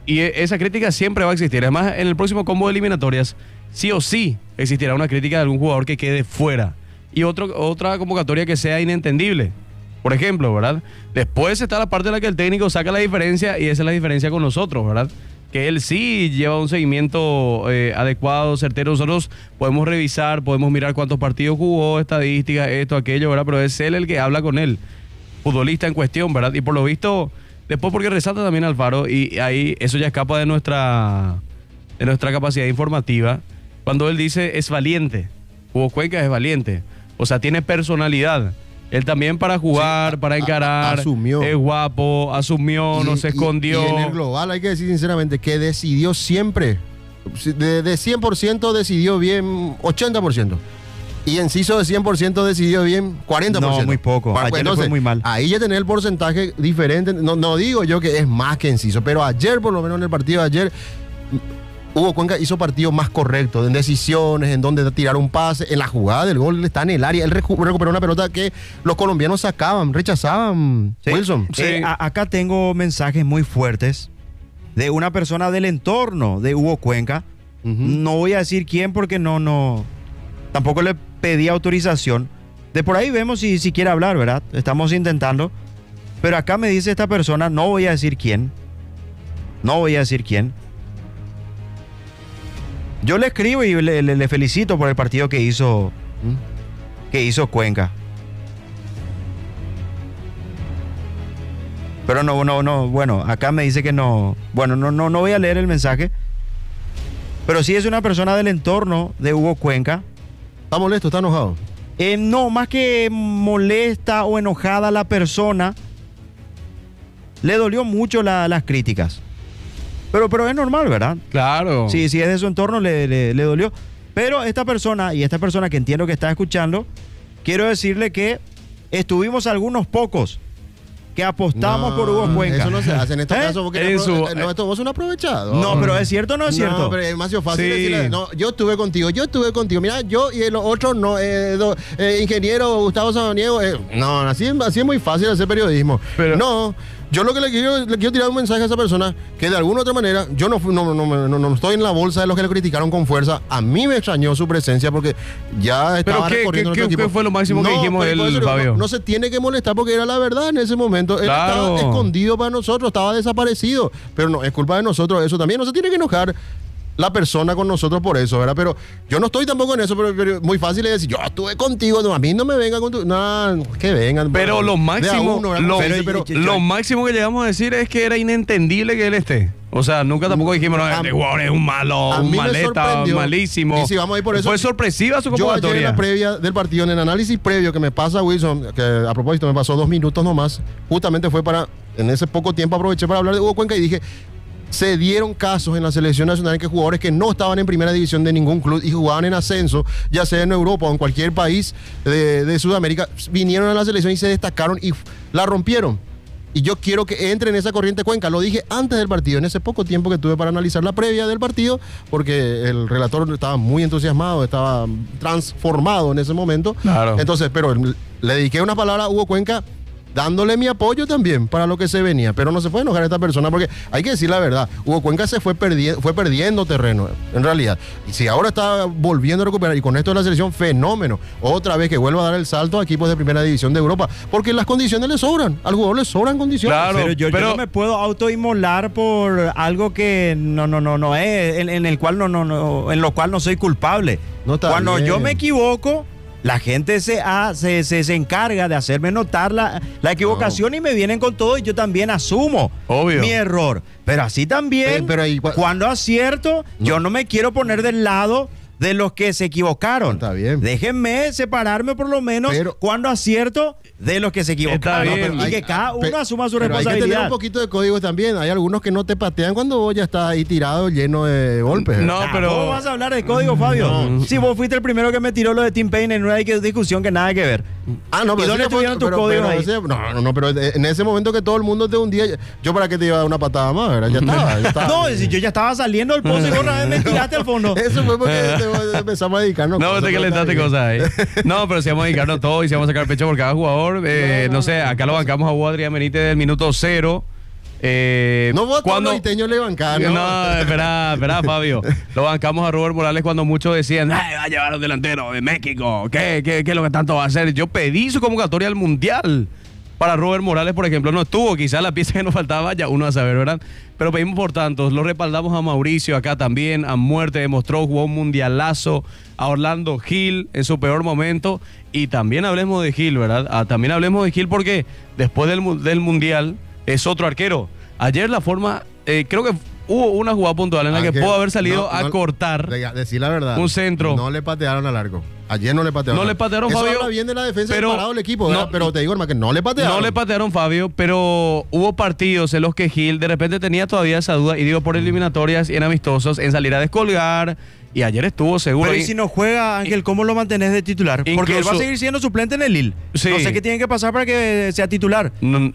Y esa crítica siempre va a existir. Además, en el próximo combo de eliminatorias, sí o sí existirá una crítica de algún jugador que quede fuera. Y otra convocatoria que sea inentendible. Por ejemplo, ¿verdad? Después está la parte en la que el técnico saca la diferencia y esa es la diferencia con nosotros, ¿verdad? Que él sí lleva un seguimiento adecuado, certero. Nosotros podemos revisar, podemos mirar cuántos partidos jugó, estadísticas, esto, aquello, ¿verdad? Pero es él el que habla con él, futbolista en cuestión, ¿verdad? Y por lo visto, después porque resalta también Alfaro, y ahí eso ya escapa de nuestra capacidad informativa, cuando él dice es valiente. Hugo Cuenca es valiente. O sea, tiene personalidad. Él también para jugar, sí, para encarar, asumió. Es guapo, asumió, no se escondió. Y en el global hay que decir sinceramente que decidió siempre. De 100% decidió bien 80%. Y Enciso de 100% decidió bien 40%. No, muy poco. Ayer entonces, fue muy mal. Ahí ya tenés el porcentaje diferente. No digo yo que es más que Enciso, pero ayer, por lo menos en el partido de ayer, Hugo Cuenca hizo partidos más correctos, en decisiones, en donde tirar un pase, en la jugada del gol, él está en el área, él recuperó una pelota que los colombianos rechazaban, ¿sí? Wilson. Sí. Acá tengo mensajes muy fuertes de una persona del entorno de Hugo Cuenca. No voy a decir quién porque tampoco le pedí autorización. De por ahí vemos si quiere hablar, ¿verdad? Estamos intentando. Pero acá me dice esta persona, no voy a decir quién. Yo le escribo y le felicito por el partido que hizo Cuenca. Pero no, bueno, acá me dice que no. Bueno, no voy a leer el mensaje. Pero sí es una persona del entorno de Hugo Cuenca. ¿Está molesto? ¿Está enojado? No, más que molesta o enojada la persona, le dolió mucho las críticas. Pero es normal, ¿verdad? Claro. Sí, si es de su entorno, le dolió. Pero esta persona que entiendo que está escuchando, quiero decirle que estuvimos algunos pocos que apostamos por Hugo Cuenca. Eso no se hace en estos casos porque esto vos es un aprovechado. No, pero es cierto o no es cierto. No, pero es demasiado fácil sí. decirle, no, yo estuve contigo. Mira, yo y los otros no, ingeniero Gustavo Samaniego. No, así es muy fácil hacer periodismo. Pero no. Yo lo que le quiero tirar un mensaje a esa persona que de alguna u otra manera, yo no estoy en la bolsa de los que le criticaron con fuerza. A mí me extrañó su presencia porque ya estaba recorriendo nuestro equipo. ¿Qué fue lo máximo que dijimos él, Fabio? No se tiene que molestar porque era la verdad en ese momento. Él estaba escondido para nosotros, estaba desaparecido. Pero no, es culpa de nosotros eso también. No se tiene que enojar la persona con nosotros por eso, ¿verdad? Pero yo no estoy tampoco en eso, pero muy fácil es decir, yo estuve contigo, no, a mí no me vengan con tu... No, que vengan. Pero lo máximo, lo máximo que llegamos a decir es que era inentendible que él esté. O sea, nunca tampoco dijimos, no, este jugador es un malo, un maleta, malísimo. Y si vamos a ir por eso, fue sorpresiva su convocatoria. Yo ayer en la previa del partido, en el análisis previo que me pasa Wilson, que a propósito me pasó 2 minutos nomás, justamente fue en ese poco tiempo aproveché para hablar de Hugo Cuenca y dije... Se dieron casos en la selección nacional en que jugadores que no estaban en primera división de ningún club y jugaban en ascenso, ya sea en Europa o en cualquier país de Sudamérica, vinieron a la selección y se destacaron y la rompieron. Y yo quiero que entre en esa corriente Cuenca. Lo dije antes del partido, en ese poco tiempo que tuve para analizar la previa del partido, porque el relator estaba muy entusiasmado, estaba transformado en ese momento. Claro. Entonces, pero le dediqué una palabra a Hugo Cuenca, dándole mi apoyo también para lo que se venía, pero no se puede enojar a esta persona porque hay que decir la verdad, Hugo Cuenca se fue perdiendo terreno en realidad, y si ahora está volviendo a recuperar y con esto de la selección, fenómeno, otra vez que vuelva a dar el salto a equipos de primera división de Europa, porque las condiciones le sobran, al jugador le sobran condiciones. Claro, pero yo no me puedo autoinmolar por algo que no es, en lo cual no soy culpable. Cuando bien. Yo me equivoco, la gente se encarga de hacerme notar la equivocación y me vienen con todo y yo también asumo mi error. Pero así también, cuando acierto, yo no me quiero poner del lado de los que se equivocaron. Está bien. Déjenme separarme por lo menos cuando acierto de los que se equivocaron. Y que cada uno asuma su responsabilidad. Hay que tener un poquito de código también. Hay algunos que no te patean cuando vos ya estás ahí tirado, lleno de golpes. No, pero... ¿Cómo vas a hablar de código, Fabio? No. Si vos fuiste el primero que me tiró lo de Tim Payne, en una discusión que nada que ver. No, pero ¿y dónde estuvieron tus códigos ahí? No, pero en ese momento que todo el mundo te hundía, yo para qué te iba a dar una patada más, ¿verdad? Ya estaba. No, si yo ya estaba saliendo del pozo y vos otra vez me tiraste al fondo. Eso fue porque empezamos a dedicarnos. No, te calentaste cosas ahí. No, pero si vamos a dedicarnos todo y si vamos a sacar pecho por cada jugador, no sé, acá lo bancamos a Hugo Adrián Benítez del minuto 0. No vos cuando los iteños le bancan, ¿no? No, espera, Fabio. Lo bancamos a Robert Morales cuando muchos decían, va a llevar a un delantero de México. ¿Qué es lo que tanto va a hacer? Yo pedí su convocatoria al Mundial. Para Robert Morales, por ejemplo, no estuvo. Quizás la pieza que nos faltaba, ya uno a saber, ¿verdad? Pero pedimos por tantos. Lo respaldamos a Mauricio acá también. A muerte demostró, jugó un mundialazo. A Orlando Gil en su peor momento. Y también hablemos de Gil, ¿verdad? También hablemos de Gil porque después del Mundial es otro arquero. Ayer la forma, creo que hubo una jugada puntual en la que pudo haber salido a cortar. Decir la verdad. Un centro. No le patearon al arco. Ayer no le patearon. No le patearon, Eso Fabio. habla bien de la defensa parado el equipo, ¿verdad? Pero te digo, hermano, que no le patearon. No le patearon, Fabio, pero hubo partidos en los que Gil de repente tenía todavía esa duda, y digo por eliminatorias y en amistosos, en salir a descolgar, y ayer estuvo seguro. Pero y si no juega, Ángel, ¿cómo lo mantenés de titular? Porque él va a seguir siendo suplente en el Lille. Sí. No sé qué tiene que pasar para que sea titular.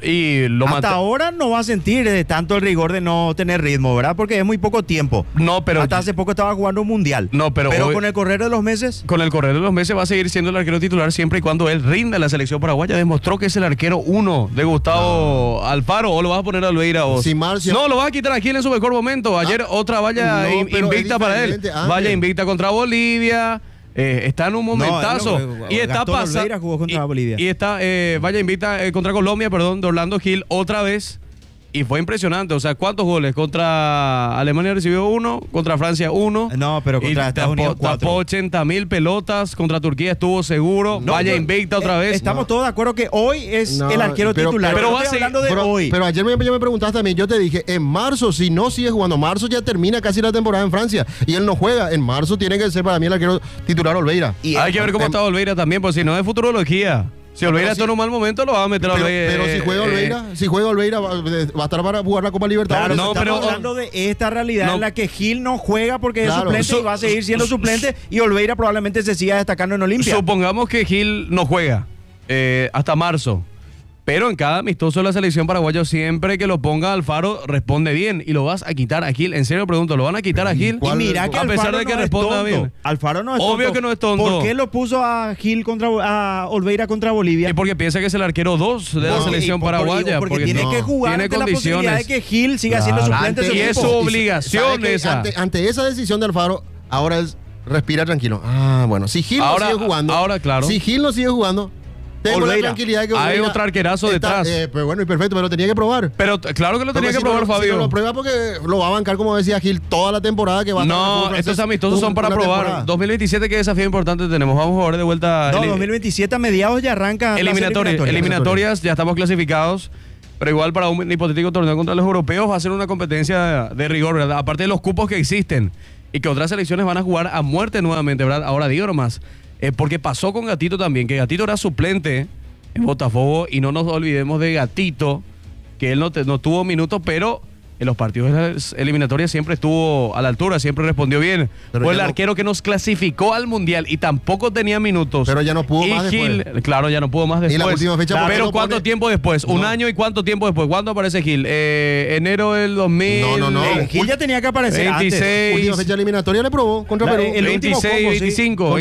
Hasta ahora no va a sentir tanto el rigor de no tener ritmo, ¿verdad? Porque es muy poco tiempo. No, pero hasta hace poco estaba jugando un mundial. No, pero hoy, con el correr de los meses. Con el correr de los meses va a seguir siendo el arquero titular siempre y cuando él rinda en la selección paraguaya. Demostró que es el arquero 1 de Gustavo Alfaro. ¿O lo vas a poner a Alveira? Si Marcio... No, lo vas a quitar a Gil en su mejor momento. Ayer otra valla invicta para él. Valla invicta contra Bolivia. Está en un momentazo. Y está pasando. Jugó contra Bolivia. Y está vaya invicta contra Colombia, perdón, de Orlando Gil otra vez. Y fue impresionante. O sea, ¿cuántos goles? Contra Alemania recibió 1, contra Francia 1. No, pero contra Estados Unidos 4. Tapó 80,000 pelotas. Contra Turquía estuvo seguro. Vaya invicta otra vez. Estamos todos de acuerdo que hoy es el arquero titular. Pero va a seguir hablando de hoy. Pero ayer me preguntaste también. Yo te dije, en marzo, si no sigue jugando, marzo ya termina casi la temporada en Francia. Y él no juega. En marzo tiene que ser para mí el arquero titular Olveira. Y hay que ver cómo está Olveira también, pues si no es futurología. Si Olveira está en un mal momento, lo va a meter a Olveira. Pero si juega Olveira, va a estar para jugar la Copa Libertadores. Claro, estamos hablando de esta realidad en la que Gil no juega porque es suplente y va a seguir siendo suplente, y Olveira probablemente se siga destacando en Olimpia. Supongamos que Gil no juega hasta marzo. Pero en cada amistoso de la selección paraguaya, siempre que lo ponga Alfaro, responde bien. Y lo vas a quitar a Gil. En serio pregunto, ¿lo van a quitar a Gil? Y mira que a pesar de que responda bien. Alfaro no es tonto. Obvio que no es tonto. ¿Por qué lo puso a Gil a Olveira contra Bolivia? Y porque piensa que es el arquero 2 de la selección paraguaya. Porque tiene que jugar ante la posibilidad de que Gil siga siendo suplente. Y es su obligación esa. Ante esa decisión de Alfaro, ahora es respira tranquilo. Bueno, si Gil no sigue jugando. Ahora, claro. Si Gil no sigue jugando, tengo la tranquilidad de que hay otro arquerazo detrás. Pues bueno, y perfecto, pero lo tenía que probar. Pero claro que lo tenía que probar, Fabio. Si no lo prueba porque lo va a bancar, como decía Gil, toda la temporada que va a estar. No, estos amistosos son para probar. Temporada. 2027, ¿qué desafío importante tenemos? Vamos a ver de vuelta. No, 2027 a mediados ya arranca. Eliminatorias, ya estamos clasificados. Pero igual para un hipotético torneo contra los europeos va a ser una competencia de rigor, ¿verdad? Aparte de los cupos que existen y que otras selecciones van a jugar a muerte nuevamente, ¿verdad? Ahora digo nomás. Porque pasó con Gatito también, que Gatito era suplente en Botafogo, y no nos olvidemos de Gatito, que él no tuvo minutos, pero en los partidos de las eliminatorias siempre estuvo a la altura, siempre respondió bien. Pero fue el arquero que nos clasificó al Mundial y tampoco tenía minutos. Pero ya no pudo más Gil, después. Claro, ya no pudo más después. Y la última fecha, pero ¿cuánto tiempo después? ¿Un año y cuánto tiempo después? ¿Cuándo aparece Gil? Enero del 2000. No. Gil ya tenía que aparecer 26. antes. Última fecha eliminatoria le probó contra Perú. El 26, 25,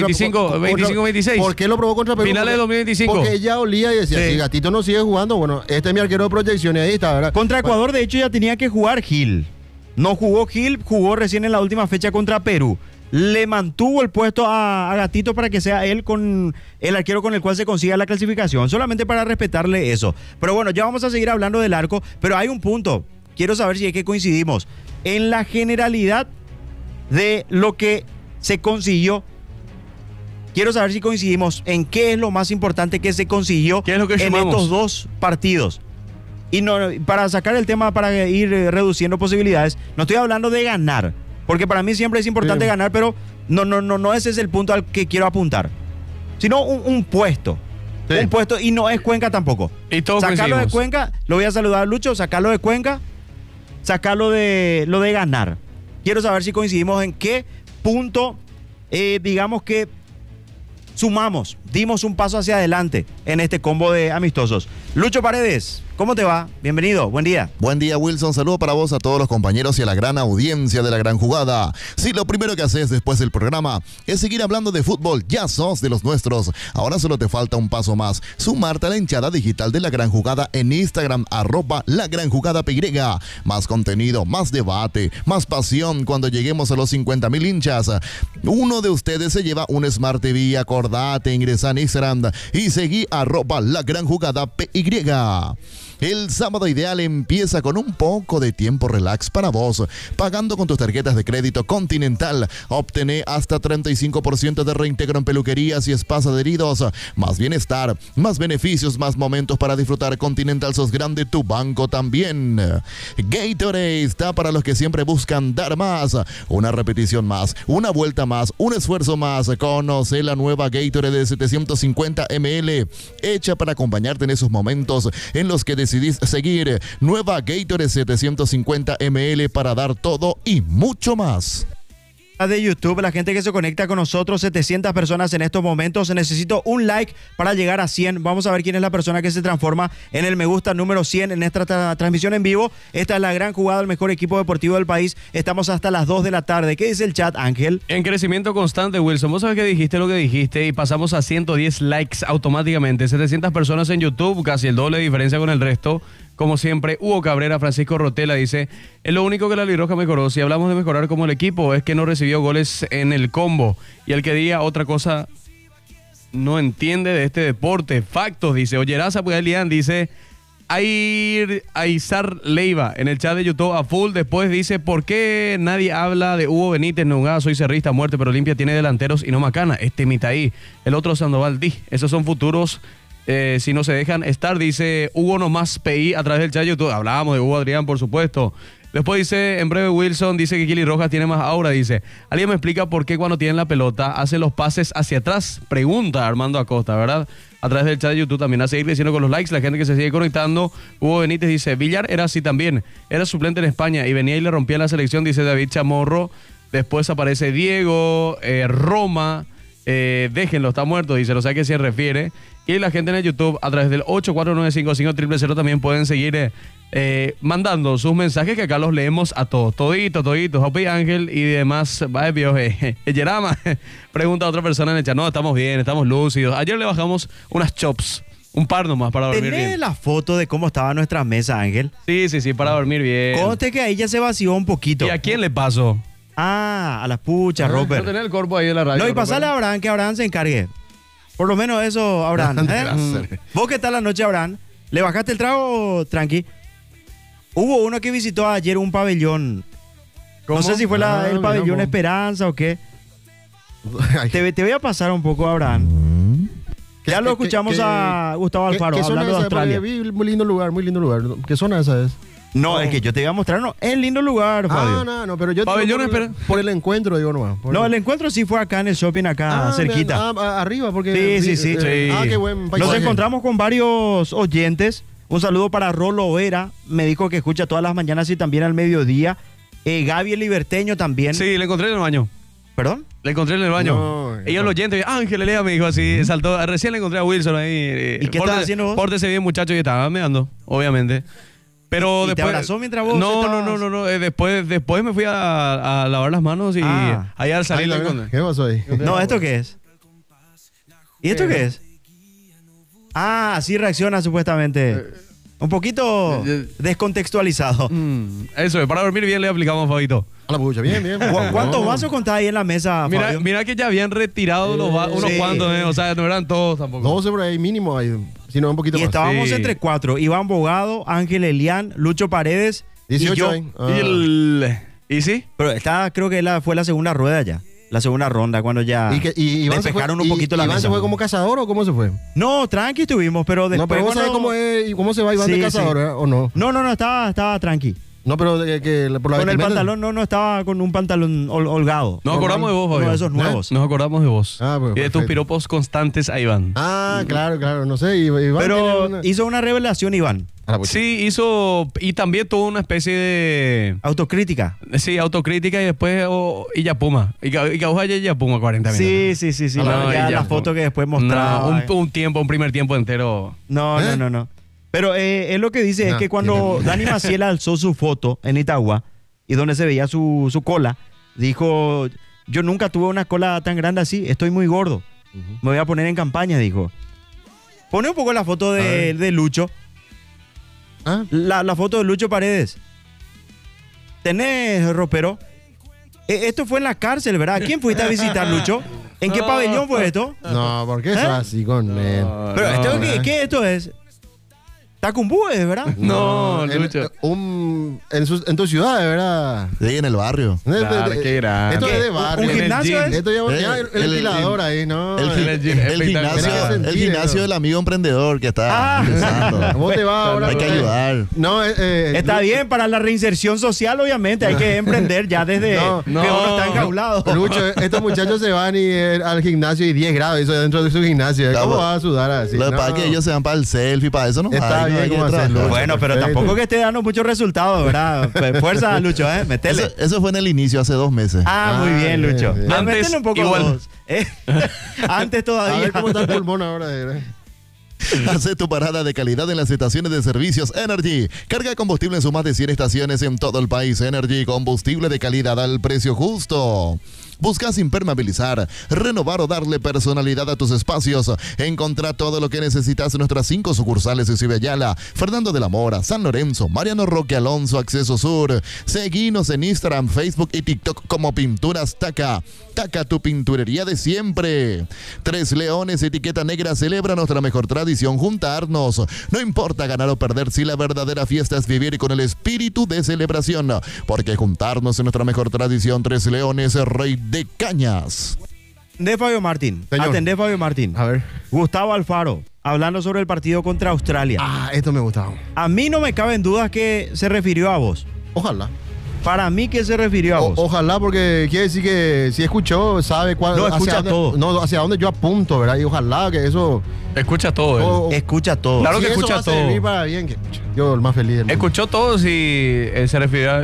26. ¿Por qué lo probó contra Perú? Finales de 2025. Porque ella olía y decía, si Gatito no sigue jugando, bueno, este es mi arquero de proyección, y ahí está, ¿verdad? Contra Ecuador, de hecho, ya tenía que jugar Gil. No jugó Gil, jugó recién en la última fecha contra Perú. Le mantuvo el puesto a Gatito para que sea él con el arquero con el cual se consiga la clasificación, solamente para respetarle eso. Pero bueno, ya vamos a seguir hablando del arco, pero hay un punto. Quiero saber si es que coincidimos en la generalidad de lo que se consiguió. Quiero saber si coincidimos en qué es lo más importante que se consiguió ¿Qué es lo que en estos dos partidos. Y no, para sacar el tema, para ir reduciendo posibilidades, no estoy hablando de ganar, porque para mí siempre es importante ganar, pero no ese es el punto al que quiero apuntar, sino un puesto. Sí. Un puesto, y no es Cuenca tampoco. Y todos sacarlo de Cuenca, lo voy a saludar a Lucho, sacarlo de Cuenca, sacarlo de lo de ganar. Quiero saber si coincidimos en qué punto, digamos que sumamos dimos un paso hacia adelante en este combo de amistosos. Lucho Paredes, ¿cómo te va? Bienvenido, buen día. Buen día, Wilson. Saludo para vos, a todos los compañeros y a la gran audiencia de La Gran Jugada. Si lo primero que haces después del programa es seguir hablando de fútbol, ya sos de los nuestros. Ahora solo te falta un paso más: sumarte a la hinchada digital de La Gran Jugada en Instagram, @LaGranJugadaPY. Más contenido, más debate, más pasión cuando lleguemos a los 50,000 hinchas. Uno de ustedes se lleva un Smart TV. Acordate, ingresa en Instagram y seguí @LaGranJugadaPY. El sábado ideal empieza con un poco de tiempo relax para vos. Pagando con tus tarjetas de crédito Continental, obtené hasta 35% de reintegro en peluquerías y spas adheridos. Más bienestar, más beneficios, más momentos para disfrutar. Continental, sos grande, tu banco también. Gatorade está para los que siempre buscan dar más. Una repetición más, una vuelta más, un esfuerzo más. Conoce la nueva Gatorade de 750 ml, hecha para acompañarte en esos momentos en los que decidís seguir. Nueva Gatorade 750 ml para dar todo y mucho más. De YouTube, la gente que se conecta con nosotros, 700 personas en estos momentos. Necesito un like para llegar a 100. Vamos a ver quién es la persona que se transforma en el me gusta número 100 en esta transmisión en vivo. Esta es La Gran Jugada, el mejor equipo deportivo del país. Estamos hasta las 2 de la tarde. ¿Qué dice el chat, Ángel? En crecimiento constante, Wilson. Vos sabés que dijiste lo que dijiste y pasamos a 110 likes automáticamente. 700 personas en YouTube, casi el doble de diferencia con el resto. Como siempre, Hugo Cabrera, Francisco Rotela dice: es lo único que la Albirroja mejoró. Si hablamos de mejorar como el equipo, es que no recibió goles en el combo. Y el que diga otra cosa no entiende de este deporte. Factos, dice Oyeraza Puglián, dice Aizar Leiva en el chat de YouTube a full. Después dice: ¿por qué nadie habla de Hugo Benítez? Nogada, soy cerrista, muerte, pero Olimpia tiene delanteros y no Macana. Este Mitaí, el otro Sandoval Di. Esos son futuros. Si no se dejan estar, dice Hugo Nomás PI a través del chat YouTube. Hablábamos de Hugo Adrián, por supuesto. Después dice, en breve Wilson, dice que Kili Rojas tiene más aura, dice. ¿Alguien me explica por qué cuando tienen la pelota hacen los pases hacia atrás? Pregunta Armando Acosta, ¿verdad? A través del chat de YouTube también. A seguir creciendo con los likes, la gente que se sigue conectando. Hugo Benítez dice, Villar era así también. Era suplente en España y venía y le rompía la selección, dice David Chamorro. Después aparece Diego, Roma. Déjenlo, está muerto, dice, no sé a qué se refiere. Y la gente en el YouTube a través del 8495500 también pueden seguir mandando sus mensajes, que acá los leemos a todos, toditos, Hopi Ángel y demás. Yerama pregunta a otra persona en el chat: no, estamos bien, estamos lúcidos. Ayer le bajamos unas chops, un par nomás para dormir bien. ¿Tenés la foto de cómo estaba nuestra mesa, Ángel? Sí, para dormir bien. Conste que ahí ya se vació un poquito. ¿Y a quién le pasó? A las puchas, Robert. No tenés el cuerpo ahí de la radio. No, y pasale a Abraham, que Abraham se encargue. Por lo menos eso, Abraham. ¿Vos qué tal la noche, Abraham? ¿Le bajaste el trago, tranqui? Hubo uno que visitó ayer un pabellón. ¿Cómo? No sé si fue el pabellón Esperanza o qué. Te voy a pasar un poco, Abraham. Ya lo escuchamos a Gustavo Alfaro hablando de Australia. Muy lindo lugar. ¿Qué zona esa es? No, es que yo te voy a mostrar, no, es lindo lugar, Fabio. No, pero yo por el encuentro, digo nomás. No, el encuentro sí fue acá en el shopping, acá cerquita. Arriba, porque... Sí. Qué buen paisaje. Nos encontramos con varios oyentes. Un saludo para Rolo Vera, me dijo que escucha todas las mañanas y también al mediodía. Gaby el Liberteño también. Sí, le encontré en el baño. ¿Perdón? Le encontré en el baño. No, ella el oyente, Ángel Lea me dijo así, saltó. Recién le encontré a Wilson ahí. ¿Y qué estás haciendo vos? Pórtese bien, muchacho, y estaba meando, obviamente. Pero ¿Y después, te abrazó mientras vos No. Después me fui a lavar las manos y ahí al salir le encontré. ¿Qué pasó ahí? No, ¿esto qué es? ¿Y esto qué es? Así reacciona supuestamente. Un poquito descontextualizado. Eso es, para dormir bien le aplicamos, Fabito. A la pucha, bien. ¿Cuántos vasos contás ahí en la mesa, Fabio? Mira que ya habían retirado unos cuantos, o sea, no eran todos tampoco. 12 por ahí mínimo, sino un poquito más. Y estábamos entre 4, Iván Bogado, Ángel Elián, Lucho Paredes 18 y yo. ¿Y sí? Pero creo que fue la segunda rueda ya. La segunda ronda, cuando ya despejaron un poquito la mesa. ¿Iván se fue como cazador o cómo se fue? No, tranqui estuvimos, pero después... No, pero vos sabés cómo se va Iván de cazador, ¿o no? No, estaba tranqui. No, pero por la Con el vestimenta- pantalón no estaba con un pantalón holgado. Nos acordamos de vos, Uno Fabio. de esos nuevos. Nos acordamos de vos. Ah, pues, y de tus perfecto. piropos constantes a Iván. Ah, claro, no sé. Iván Pero tiene una- hizo una revelación, Iván. Ah, pues, Sí, hizo. Y también tuvo una especie de. Autocrítica. Sí, autocrítica y después Illapuma. Y Cauja Illapuma 40 minutos. Sí. No, No, ya y ya, la foto que después mostraba. No, un primer tiempo entero. No. Pero es lo que dice es No, que cuando Dani Maciel alzó su foto en Itagua y donde se veía su cola, dijo, yo nunca tuve una cola tan grande así, estoy muy gordo. Me voy a poner en campaña, dijo. Pone un poco la foto de Lucho. ¿Ah? La foto de Lucho Paredes. ¿Tenés ropero? Esto fue en la cárcel, ¿verdad? ¿A quién fuiste a visitar, Lucho? ¿En qué pabellón fue esto? No, ¿por qué eso así con él? Pero no, ¿qué esto es? Tacumbú, ¿verdad? No, Lucho. En tu ciudad, de verdad. Sí, en el barrio. Claro, qué grande. Esto ¿Qué? es de barrio. ¿Un gimnasio es? Esto ya el el- ventilador ahí, ¿no? El, el gym, el espectacular. el gimnasio del amigo emprendedor que está empezando. ¿Cómo te va ahora? Hay que ayudar. No, Está bien para la reinserción social, obviamente. Hay que emprender ya desde No, que uno está enjaulado. Lucho, estos muchachos se van al gimnasio y 10 grados, eso dentro de su gimnasio. ¿Cómo Claro. vas a sudar así? Lo que pasa No. es que ellos se van para el selfie, para eso no Está hay, bien, hay que ¿cómo trabajar. hacerlo? Bueno, pero Perfecto. tampoco que esté dando muchos resultados, ¿verdad? Fuerza, Lucho, Metele. Eso fue en el inicio, hace 2 meses. Muy bien, bien, Lucho. bien. Antes, Métele un poco igual. vos. Antes A todavía. ver cómo está el pulmón ahora. Hace tu parada de calidad en las estaciones de servicios Energy. Carga combustible en sus más de 100 estaciones en todo el país. Energy, combustible de calidad al precio justo. ¿Buscas impermeabilizar, renovar o darle personalidad a tus espacios? Encontrá todo lo que necesitas en nuestras 5 sucursales en Ciudad Ayala, Fernando de la Mora, San Lorenzo, Mariano Roque Alonso, Acceso Sur. Seguinos en Instagram, Facebook y TikTok como Pinturas Taca. Taca, tu pinturería de siempre. 3 Leones, etiqueta negra, celebra nuestra mejor tradición, juntarnos. No importa ganar o perder si la verdadera fiesta es vivir con el espíritu de celebración. Porque juntarnos es nuestra mejor tradición. 3 Leones, Rey de Cañas. De Fabio Martín. Señor. Atendé Fabio Martín. A ver. Gustavo Alfaro, hablando sobre el partido contra Australia. Esto me gustaba. A mí no me caben dudas que se refirió a vos. Ojalá. Para mí que se refirió a vos. Ojalá, porque quiere decir que si escuchó, sabe cuál. No, escucha hacia todo. dónde, no, hacia dónde yo apunto, ¿verdad? Y ojalá que eso. Escucha todo, él. Escucha todo. Claro si que eso escucha va a servir todo. para bien, que yo el más feliz del mundo. Escuchó todo y se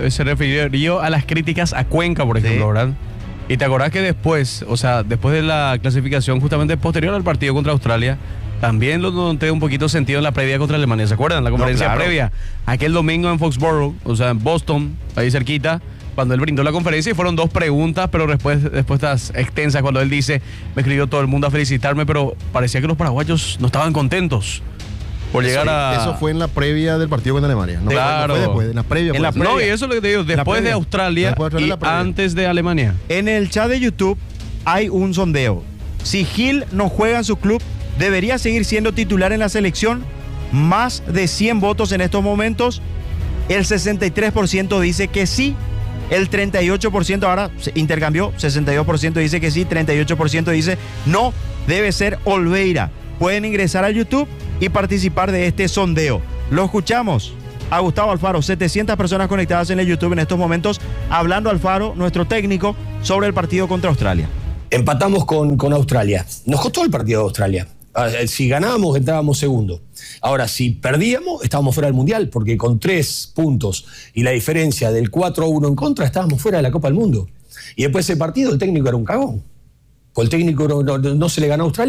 refirió a las críticas a Cuenca, por ejemplo, ¿verdad? Y te acordás que después, o sea, después de la clasificación justamente posterior al partido contra Australia, también lo noté un poquito sentido en la previa contra Alemania. ¿Se acuerdan? La conferencia claro. previa. Aquel domingo en Foxborough, o sea, en Boston, ahí cerquita, cuando él brindó la conferencia y fueron 2 preguntas, pero respuestas extensas cuando él dice, me escribió todo el mundo a felicitarme, pero parecía que los paraguayos no estaban contentos por llegar a... Eso fue en la previa del partido contra Alemania. No, Claro. no fue después, en la previa. En la pues. No, y eso es lo que te digo, después de previa. Australia Después de y la previa. antes de Alemania. En el chat de YouTube hay un sondeo. Si Gil no juega en su club, ¿debería seguir siendo titular en la selección? Más de 100 votos en estos momentos. El 63% dice que sí. El 38% ahora se intercambió. 62% dice que sí. 38% dice no. Debe ser Olveira. Pueden ingresar a YouTube y participar de este sondeo. Lo escuchamos a Gustavo Alfaro. 700 personas conectadas en el YouTube en estos momentos. Hablando Alfaro, nuestro técnico, sobre el partido contra Australia. Empatamos con Australia. Nos costó el partido de Australia. Si ganábamos, entrábamos segundo. Ahora, si perdíamos, estábamos fuera del Mundial, porque con 3 puntos y la diferencia del 4-1 en contra, estábamos fuera de la Copa del Mundo. Y después de ese partido, el técnico era un cagón. Pues el técnico no se le ganó a Australia.